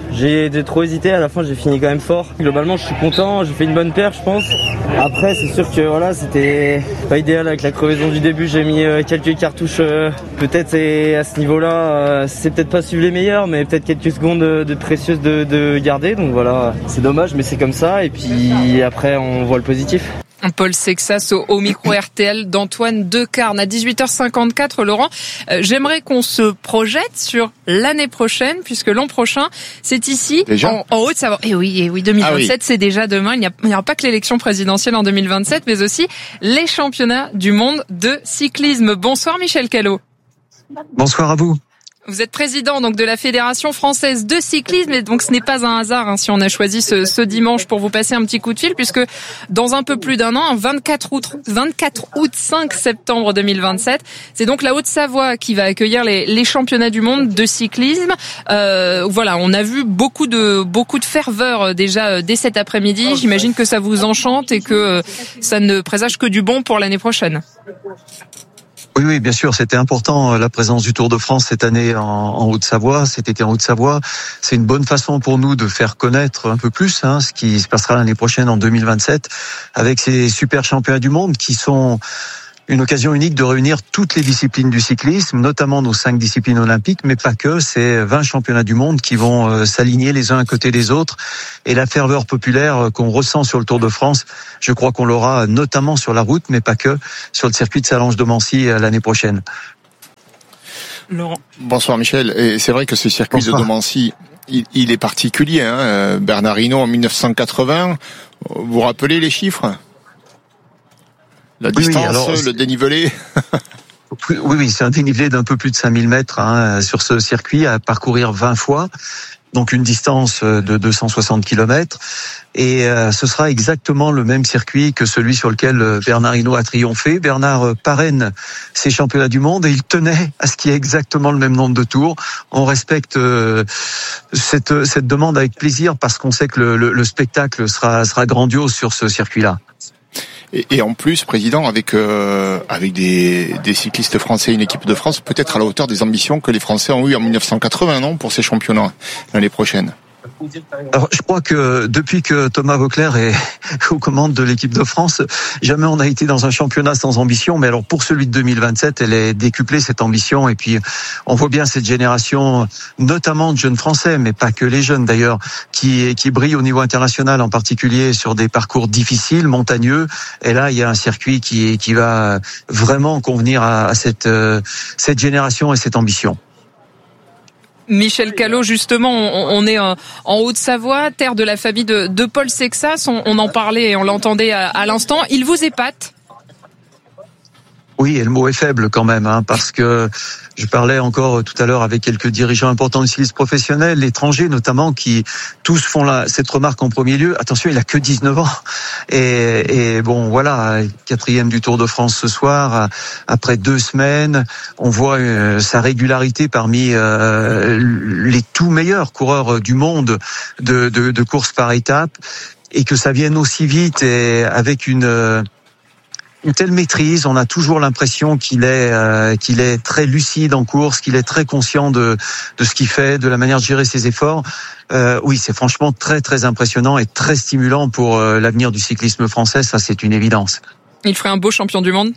J'ai trop hésité, à la fin j'ai fini quand même fort. Globalement je suis content, j'ai fait une bonne paire je pense. Après c'est sûr que voilà, c'était pas idéal avec la crevaison du début, j'ai mis quelques cartouches peut-être, et à ce niveau-là c'est peut-être pas suivre les meilleurs, mais peut-être quelques secondes de précieuses de garder, donc voilà, c'est dommage mais c'est comme ça, et puis après on voit le positif. Paul Sexas au micro RTL d'Antoine Decarne à 18h54. Laurent, j'aimerais qu'on se projette sur l'année prochaine, puisque l'an prochain, c'est ici, en Haute-Savoie. Et oui, 2027, c'est déjà demain. Il n'y aura pas que l'élection présidentielle en 2027, mais aussi les championnats du monde de cyclisme. Bonsoir Michel Callot. Bonsoir à vous. Vous êtes président donc de la Fédération française de cyclisme, et donc ce n'est pas un hasard si on a choisi ce dimanche pour vous passer un petit coup de fil, puisque dans un peu plus d'un an, 24 août 5 septembre 2027, c'est donc la Haute-Savoie qui va accueillir les championnats du monde de cyclisme. Voilà, on a vu beaucoup de ferveur déjà dès cet après-midi. J'imagine que ça vous enchante et que ça ne présage que du bon pour l'année prochaine. Oui, bien sûr, c'était important la présence du Tour de France cette année en Haute-Savoie, cet été en Haute-Savoie. C'est une bonne façon pour nous de faire connaître un peu plus ce qui se passera l'année prochaine en 2027 avec ces super championnats du monde qui sont une occasion unique de réunir toutes les disciplines du cyclisme, notamment nos 5 disciplines olympiques, mais pas que. C'est 20 championnats du monde qui vont s'aligner les uns à côté des autres. Et la ferveur populaire qu'on ressent sur le Tour de France, je crois qu'on l'aura notamment sur la route, mais pas que, sur le circuit de Sallanches-de-Mancy l'année prochaine. Laurent. Bonsoir Michel. Et c'est vrai que ce circuit de Domancy, il est particulier. Bernard Hinault en 1980, vous vous rappelez les chiffres ? La distance, le dénivelé. Oui, c'est un dénivelé d'un peu plus de 5000 mètres sur ce circuit à parcourir 20 fois. Donc une distance de 260 km. Et ce sera exactement le même circuit que celui sur lequel Bernard Hinault a triomphé. Bernard parraine ces championnats du monde et il tenait à ce qu'il y ait exactement le même nombre de tours. On respecte cette demande avec plaisir parce qu'on sait que le spectacle sera grandiose sur ce circuit-là. Et en plus, président, avec des cyclistes français, une équipe de France, peut-être à la hauteur des ambitions que les Français ont eues en 1980, non, pour ces championnats l'année prochaine. Alors, je crois que depuis que Thomas Voeckler est aux commandes de l'équipe de France, jamais on a été dans un championnat sans ambition. Mais alors pour celui de 2027, elle est décuplée cette ambition. Et puis on voit bien cette génération, notamment de jeunes Français, mais pas que les jeunes d'ailleurs, qui brillent au niveau international, en particulier sur des parcours difficiles, montagneux. Et là, il y a un circuit qui va vraiment convenir à cette génération et cette ambition. Michel Callot, justement, on est en Haute-Savoie, terre de la famille de Paul Sexas. On en parlait et on l'entendait à l'instant. Il vous épate ? Oui, et le mot est faible quand même, parce que je parlais encore tout à l'heure avec quelques dirigeants importants du cyclisme professionnel, étrangers notamment, qui tous font cette remarque en premier lieu. Attention, il a que 19 ans. Et bon, voilà, 4e du Tour de France ce soir, après 2 semaines, on voit sa régularité parmi les tout meilleurs coureurs du monde de course par étapes, et que ça vienne aussi vite et avec une telle maîtrise. On a toujours l'impression qu'il est très lucide en course, qu'il est très conscient de ce qu'il fait, de la manière de gérer ses efforts. Oui, c'est franchement très très impressionnant et très stimulant pour l'avenir du cyclisme français, ça c'est une évidence. Il ferait un beau champion du monde ?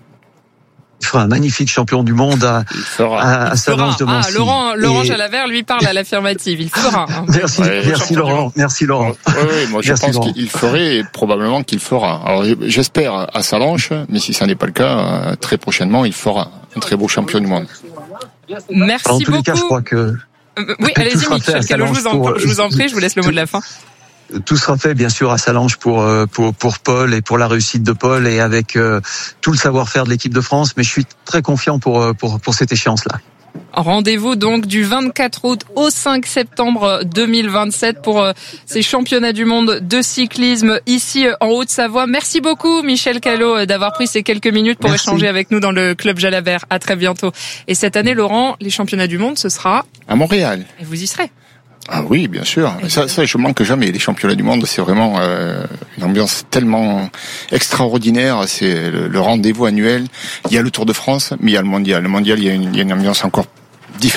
Il fera un magnifique champion du monde à Sallanches-de-Mancy. Laurent Jalabert lui parle à l'affirmative. Il fera. Merci Laurent. Oui, moi je pense qu'il ferait et probablement qu'il fera. Alors j'espère à Sallanches, mais si ça n'est pas le cas, très prochainement il fera un très beau champion du monde. Merci beaucoup. En tous les cas, je crois que oui, allez-y Michel Callot, je vous en prie, je vous laisse le mot de la fin. Tout sera fait bien sûr à Sallanches pour Paul et pour la réussite de Paul et avec tout le savoir-faire de l'équipe de France, mais je suis très confiant pour cette échéance-là. Rendez-vous donc du 24 août au 5 septembre 2027 pour ces championnats du monde de cyclisme ici en Haute-Savoie. Merci beaucoup Michel Callot d'avoir pris ces quelques minutes pour échanger avec nous dans le Club Jalabert. À très bientôt. Et cette année, Laurent, les championnats du monde, ce sera à Montréal. Et vous y serez. Ah oui, bien sûr. Ça, je manque jamais. Les championnats du monde, c'est vraiment une ambiance tellement extraordinaire. C'est le rendez-vous annuel. Il y a le Tour de France, mais il y a le mondial. Le mondial, il y a une ambiance encore différente.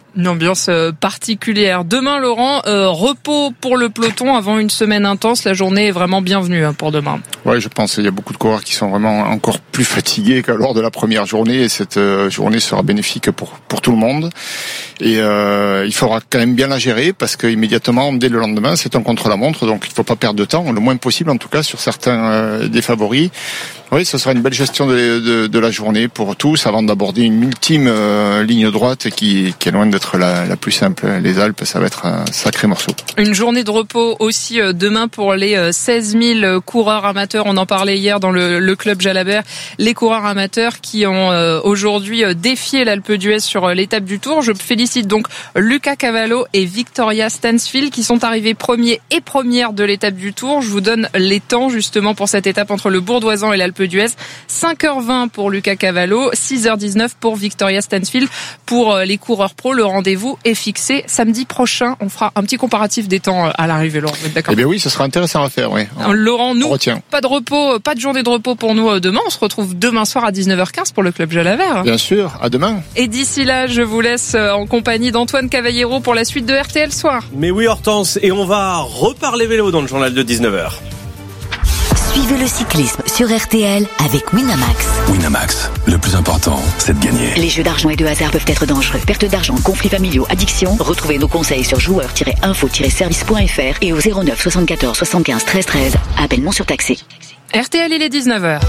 Une ambiance particulière. Demain, Laurent, repos pour le peloton avant une semaine intense. La journée est vraiment bienvenue pour demain. Oui, je pense qu'il y a beaucoup de coureurs qui sont vraiment encore plus fatigués que lors de la première journée. Et cette journée sera bénéfique pour tout le monde. Et il faudra quand même bien la gérer parce qu'immédiatement, dès le lendemain, c'est un contre-la-montre. Donc il ne faut pas perdre de temps, le moins possible en tout cas sur certains des favoris. Oui, ce sera une belle gestion de la journée pour tous avant d'aborder une ultime ligne droite qui est loin d'être la plus simple. Les Alpes, ça va être un sacré morceau. Une journée de repos aussi demain pour les 16 000 coureurs amateurs. On en parlait hier dans le club Jalabert. Les coureurs amateurs qui ont aujourd'hui défié l'Alpe d'Huez sur l'étape du Tour. Je félicite donc Luca Cavallo et Victoria Stansfield qui sont arrivés premiers et premières de l'étape du Tour. Je vous donne les temps justement pour cette étape entre le Bourdoisan et l'Alpe d'Huez. 5h20 pour Luca Cavallo, 6h19 pour Victoria Stansfield. Pour les coureurs pro, le rendez-vous est fixé samedi prochain. On fera un petit comparatif des temps à l'arrivée, Laurent. Vous êtes d'accord ? Eh bien oui, ce sera intéressant à faire, oui. Laurent, nous, pas de repos, pas de journée de repos pour nous demain. On se retrouve demain soir à 19h15 pour le club Jalabert. Bien sûr, à demain. Et d'ici là, je vous laisse en compagnie d'Antoine Cavallero pour la suite de RTL Soir. Mais oui, Hortense, et on va reparler vélo dans le journal de 19h. Suivez le cyclisme sur RTL avec Winamax. Winamax, le plus important, c'est de gagner. Les jeux d'argent et de hasard peuvent être dangereux. Perte d'argent, conflits familiaux, addiction. Retrouvez nos conseils sur joueurs-info-service.fr et au 09 74 75 13 13. Appel non surtaxé. RTL, il est 19h.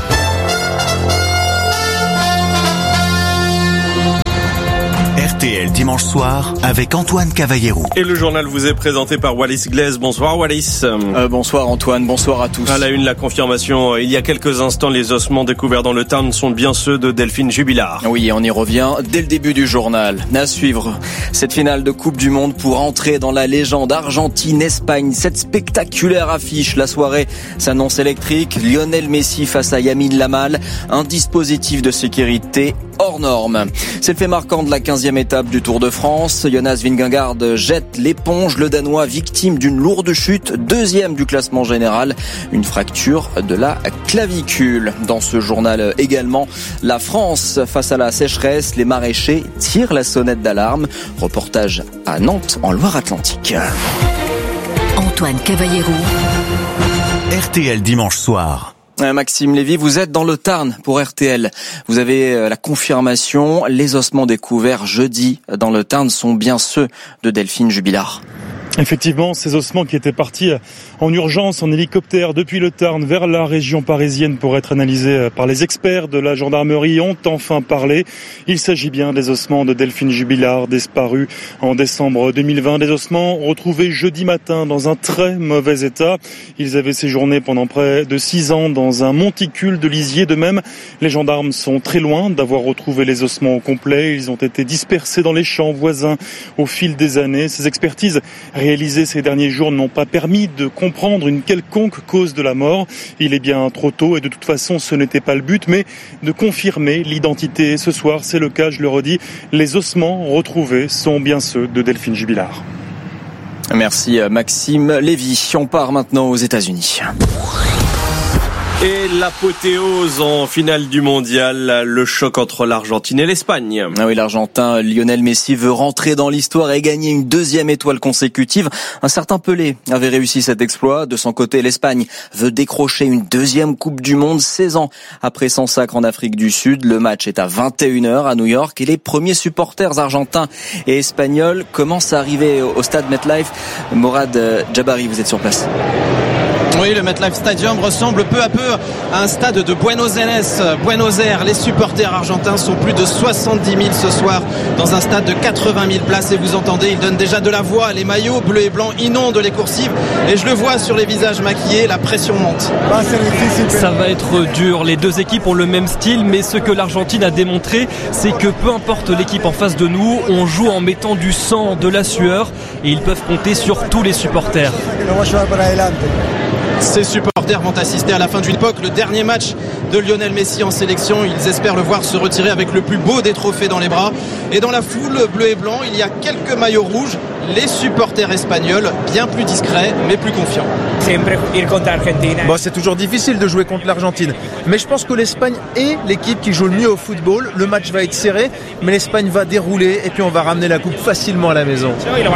RTL dimanche soir avec Antoine Cavallero. Et le journal vous est présenté par Wallis Glaise. Bonsoir Wallis. Bonsoir Antoine, bonsoir à tous. À la une, la confirmation. Il y a quelques instants, les ossements découverts dans le Tarn sont bien ceux de Delphine Jubilard. Oui, on y revient dès le début du journal. À suivre cette finale de Coupe du Monde pour entrer dans la légende Argentine-Espagne. Cette spectaculaire affiche. La soirée s'annonce électrique. Lionel Messi face à Yamin Lamal. Un dispositif de sécurité hors norme. C'est le fait marquant de la 15e étape du Tour de France. Jonas Vingegaard jette l'éponge. Le Danois victime d'une lourde chute. 2e du classement général. Une fracture de la clavicule. Dans ce journal également, la France face à la sécheresse. Les maraîchers tirent la sonnette d'alarme. Reportage à Nantes en Loire-Atlantique. Antoine Cavallero. RTL dimanche soir. Maxime Lévy, vous êtes dans le Tarn pour RTL. Vous avez la confirmation, les ossements découverts jeudi dans le Tarn sont bien ceux de Delphine Jubilard. Effectivement, ces ossements qui étaient partis en urgence en hélicoptère depuis le Tarn vers la région parisienne pour être analysés par les experts de la gendarmerie ont enfin parlé. Il s'agit bien des ossements de Delphine Jubilard, disparus en décembre 2020. Des ossements retrouvés jeudi matin dans un très mauvais état. Ils avaient séjourné pendant près de 6 ans dans un monticule de lisier. De même, les gendarmes sont très loin d'avoir retrouvé les ossements au complet. Ils ont été dispersés dans les champs voisins au fil des années. Ces expertises réalisées ces derniers jours n'ont pas permis de comprendre une quelconque cause de la mort. Il est bien trop tôt et de toute façon ce n'était pas le but, mais de confirmer l'identité. Ce soir, c'est le cas, je le redis, les ossements retrouvés sont bien ceux de Delphine Jubilard. Merci Maxime Lévy. On part maintenant aux États-Unis. Et l'apothéose en finale du mondial, le choc entre l'Argentine et l'Espagne. Ah oui, l'Argentin Lionel Messi veut rentrer dans l'histoire et gagner une 2e étoile consécutive. Un certain Pelé avait réussi cet exploit. De son côté, l'Espagne veut décrocher une 2e Coupe du Monde 16 ans après son sacre en Afrique du Sud. Le match est à 21h à New York et les premiers supporters argentins et espagnols commencent à arriver au stade MetLife. Morad Jabari, vous êtes sur place. Oui, le MetLife Stadium ressemble peu à peu à un stade de Buenos Aires. Les supporters argentins sont plus de 70 000 ce soir dans un stade de 80 000 places. Et vous entendez, ils donnent déjà de la voix. Les maillots bleus et blancs inondent les coursives. Et je le vois sur les visages maquillés, la pression monte. Ça va être dur. Les deux équipes ont le même style, mais ce que l'Argentine a démontré, c'est que peu importe l'équipe en face de nous, on joue en mettant du sang, de la sueur, et ils peuvent compter sur tous les supporters. Ces supporters vont assister à la fin d'une époque, le dernier match de Lionel Messi en sélection. Ils espèrent le voir se retirer avec le plus beau des trophées dans les bras. Et dans la foule bleu et blanc, il y a quelques maillots rouges. les supporters espagnols, bien plus discrets mais plus confiants. Bon, c'est toujours difficile de jouer contre l'Argentine, mais je pense que l'Espagne est l'équipe qui joue le mieux au football. Le match va être serré, mais l'Espagne va dérouler et puis on va ramener la coupe facilement à la maison.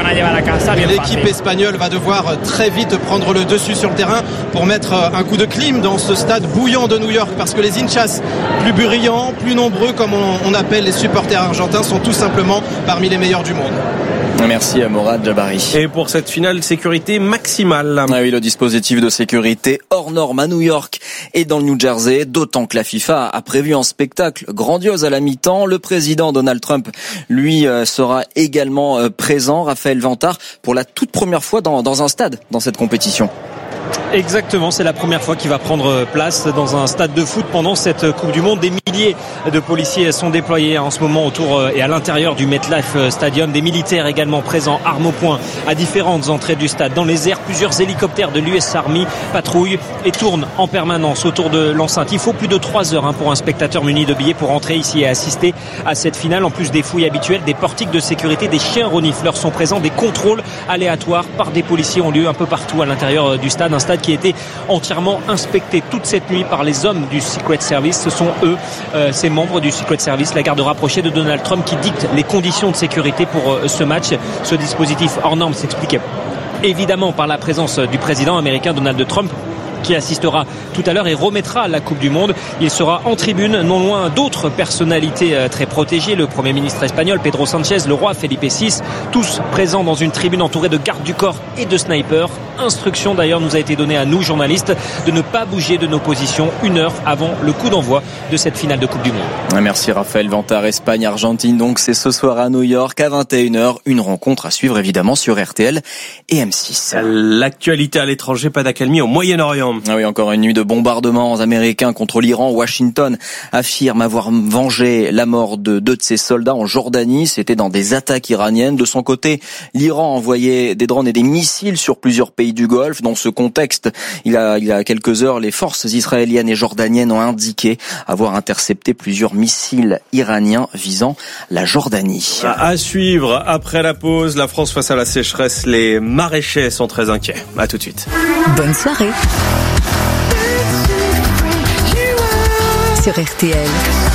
L'équipe espagnole va devoir très vite prendre le dessus sur le terrain pour mettre un coup de clim dans ce stade bouillant de New York, parce que les hinchas, plus brillants, plus nombreux comme on appelle les supporters argentins, sont tout simplement parmi les meilleurs du monde. Merci à Morad Jabari. Et pour cette finale, sécurité maximale. Ah oui, le dispositif de sécurité hors norme à New York et dans le New Jersey, d'autant que la FIFA a prévu un spectacle grandiose à la mi-temps. Le président Donald Trump, lui, sera également présent, Raphaël Vantard, pour la toute première fois dans un stade dans cette compétition. Exactement, c'est la première fois qu'il va prendre place dans un stade de foot pendant cette Coupe du Monde. Des milliers de policiers sont déployés en ce moment autour et à l'intérieur du MetLife Stadium. Des militaires également présents, armes au poing, à différentes entrées du stade. Dans les airs, plusieurs hélicoptères de l'US Army patrouillent et tournent en permanence autour de l'enceinte. Il faut plus de 3 heures pour un spectateur muni de billets pour entrer ici et assister à cette finale. En plus des fouilles habituelles, des portiques de sécurité, des chiens renifleurs sont présents. Des contrôles aléatoires par des policiers ont lieu un peu partout à l'intérieur du stade. Un stade qui a été entièrement inspecté toute cette nuit par les hommes du Secret Service. Ce sont eux, ces membres du Secret Service, la garde rapprochée de Donald Trump, qui dictent les conditions de sécurité pour ce match. Ce dispositif hors norme s'explique évidemment par la présence du président américain Donald Trump, qui assistera tout à l'heure et remettra la Coupe du Monde. Il sera en tribune, non loin d'autres personnalités très protégées, le Premier ministre espagnol Pedro Sánchez, le roi Felipe VI, tous présents dans une tribune entourée de gardes du corps et de snipers. Instruction d'ailleurs nous a été donnée à nous, journalistes, de ne pas bouger de nos positions 1 heure avant le coup d'envoi de cette finale de Coupe du Monde. Merci Raphaël Vantard. Espagne-Argentine, donc c'est ce soir à New York à 21h. Une rencontre à suivre évidemment sur RTL et M6. L'actualité à l'étranger, pas d'accalmie au Moyen-Orient. Ah oui, encore une nuit de bombardements américains contre l'Iran. Washington affirme avoir vengé la mort de 2 de ses soldats en Jordanie. C'était dans des attaques iraniennes. De son côté, l'Iran envoyait des drones et des missiles sur plusieurs pays du Golfe. Dans ce contexte, il y a quelques heures, les forces israéliennes et jordaniennes ont indiqué avoir intercepté plusieurs missiles iraniens visant la Jordanie. À suivre après la pause, la France face à la sécheresse. Les maraîchers sont très inquiets. À tout de suite. Bonne soirée sur RTL.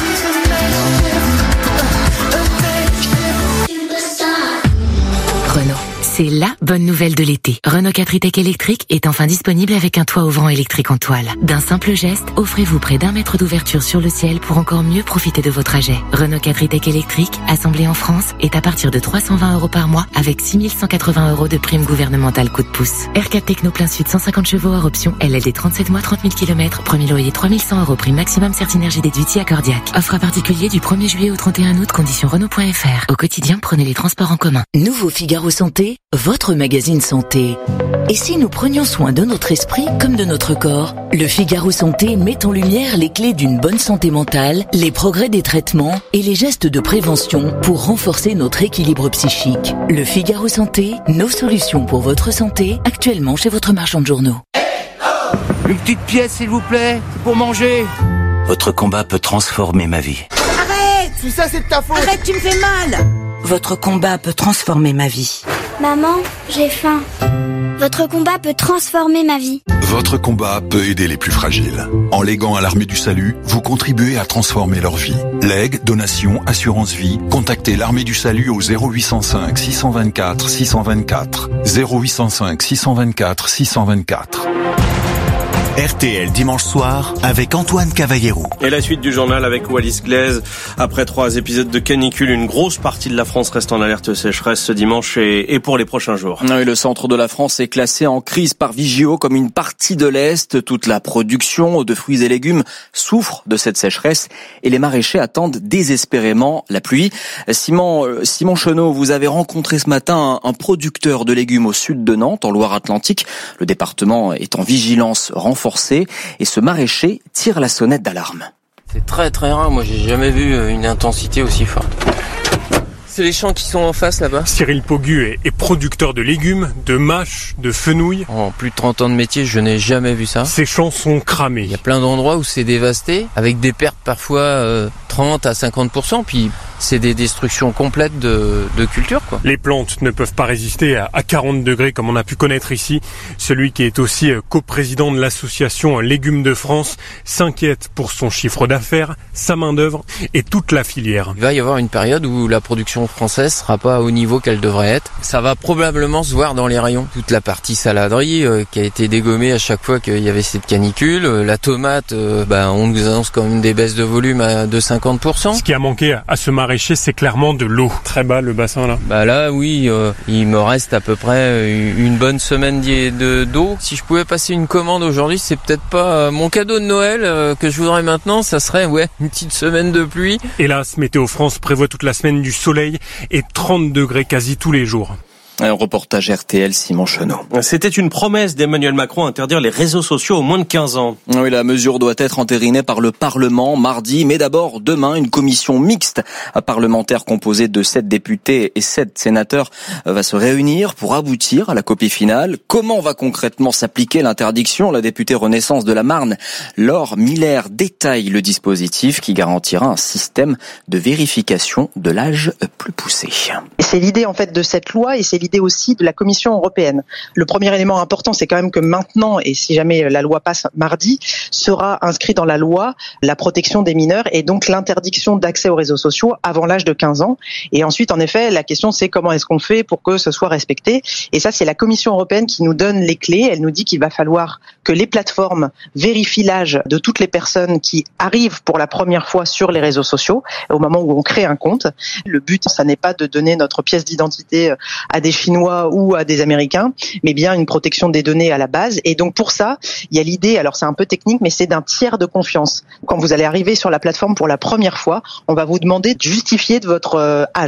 Renault. C'est la bonne nouvelle de l'été. Renault 4 e-Tech électrique est enfin disponible avec un toit ouvrant électrique en toile. D'un simple geste, offrez-vous près d'1 mètre d'ouverture sur le ciel pour encore mieux profiter de vos trajets. Renault 4 e-Tech électrique, assemblé en France, est à partir de 320 € par mois avec 6 180 € de prime gouvernementale coup de pouce. R4 Techno plein sud 150 chevaux hors option, LLD 37 mois 30 000 km, premier loyer 3100 € prime maximum Certinergie déduite via Cardiac. Offre à particulier du 1er juillet au 31 août, conditions Renault.fr. Au quotidien, prenez les transports en commun. Nouveau Figaro Santé, votre magazine santé. Et si nous prenions soin de notre esprit comme de notre corps? Le Figaro Santé met en lumière les clés d'une bonne santé mentale, les progrès des traitements et les gestes de prévention pour renforcer notre équilibre psychique. Le Figaro Santé, nos solutions pour votre santé, actuellement chez votre marchand de journaux. Une petite pièce s'il vous plaît, pour manger. Votre combat peut transformer ma vie. Arrête! Tout ça c'est de ta faute! Arrête, tu me fais mal! Votre combat peut transformer ma vie. Maman, j'ai faim. Votre combat peut transformer ma vie. Votre combat peut aider les plus fragiles. En léguant à l'Armée du Salut, vous contribuez à transformer leur vie. Legs, donations, assurance vie, contactez l'Armée du Salut au 0805 624 624. 0805 624 624. RTL dimanche soir avec Antoine Cavallero. Et la suite du journal avec Wallis Glaise. Après 3 épisodes de canicule, une grosse partie de la France reste en alerte sécheresse ce dimanche et pour les prochains jours. Oui, le centre de la France est classé en crise par Vigio comme une partie de l'Est. Toute la production de fruits et légumes souffre de cette sécheresse et les maraîchers attendent désespérément la pluie. Simon Chenot, vous avez rencontré ce matin un producteur de légumes au sud de Nantes, en Loire-Atlantique. Le département est en vigilance renforcée et ce maraîcher tire la sonnette d'alarme. C'est très très rare, moi j'ai jamais vu une intensité aussi forte. C'est les champs qui sont en face là-bas. Cyril Pogu est producteur de légumes, de mâches, de fenouilles. En plus de 30 ans de métier, je n'ai jamais vu ça. Ces champs sont cramés. Il y a plein d'endroits où c'est dévasté, avec des pertes parfois 30 à 50%, puis c'est des destructions complètes de culture, quoi. Les plantes ne peuvent pas résister à 40 degrés comme on a pu connaître ici. Celui qui est aussi coprésident de l'association Légumes de France s'inquiète pour son chiffre d'affaires, sa main-d'œuvre et toute la filière. Il va y avoir une période où la production française sera pas au niveau qu'elle devrait être. Ça va probablement se voir dans les rayons. Toute la partie saladerie qui a été dégommée à chaque fois qu'il y avait cette canicule. La tomate, on nous annonce quand même des baisses de volume de 50%. Ce qui a manqué à ce maraîcher, c'est clairement de l'eau. Très bas le bassin là. Là oui, il me reste à peu près une bonne semaine d'eau. Si je pouvais passer une commande aujourd'hui, c'est peut-être pas mon cadeau de Noël que je voudrais maintenant, ça serait une petite semaine de pluie. Hélas, Météo France prévoit toute la semaine du soleil et 30 degrés quasi tous les jours. Un reportage RTL, Simon Chenot. C'était une promesse d'Emmanuel Macron, interdire les réseaux sociaux aux moins de 15 ans. Oui, la mesure doit être entérinée par le Parlement mardi, mais d'abord demain, une commission mixte parlementaire composée de 7 députés et 7 sénateurs va se réunir pour aboutir à la copie finale. Comment va concrètement s'appliquer l'interdiction? La députée Renaissance de la Marne, Laure Miller, détaille le dispositif qui garantira un système de vérification de l'âge plus poussé. C'est l'idée en fait de cette loi et c'est l'idée aussi de la Commission européenne. Le premier élément important, c'est quand même que maintenant, et si jamais la loi passe mardi, sera inscrit dans la loi la protection des mineurs et donc l'interdiction d'accès aux réseaux sociaux avant l'âge de 15 ans. Et ensuite, en effet, la question c'est comment est-ce qu'on fait pour que ce soit respecté. Et ça, c'est la Commission européenne qui nous donne les clés. Elle nous dit qu'il va falloir que les plateformes vérifient l'âge de toutes les personnes qui arrivent pour la première fois sur les réseaux sociaux au moment où on crée un compte. Le but, ça n'est pas de donner notre pièce d'identité à des Chinois ou à des Américains, mais bien une protection des données à la base. Et donc pour ça, il y a l'idée, alors c'est un peu technique, mais c'est d'un tiers de confiance. Quand vous allez arriver sur la plateforme pour la première fois, on va vous demander de justifier de votre âge.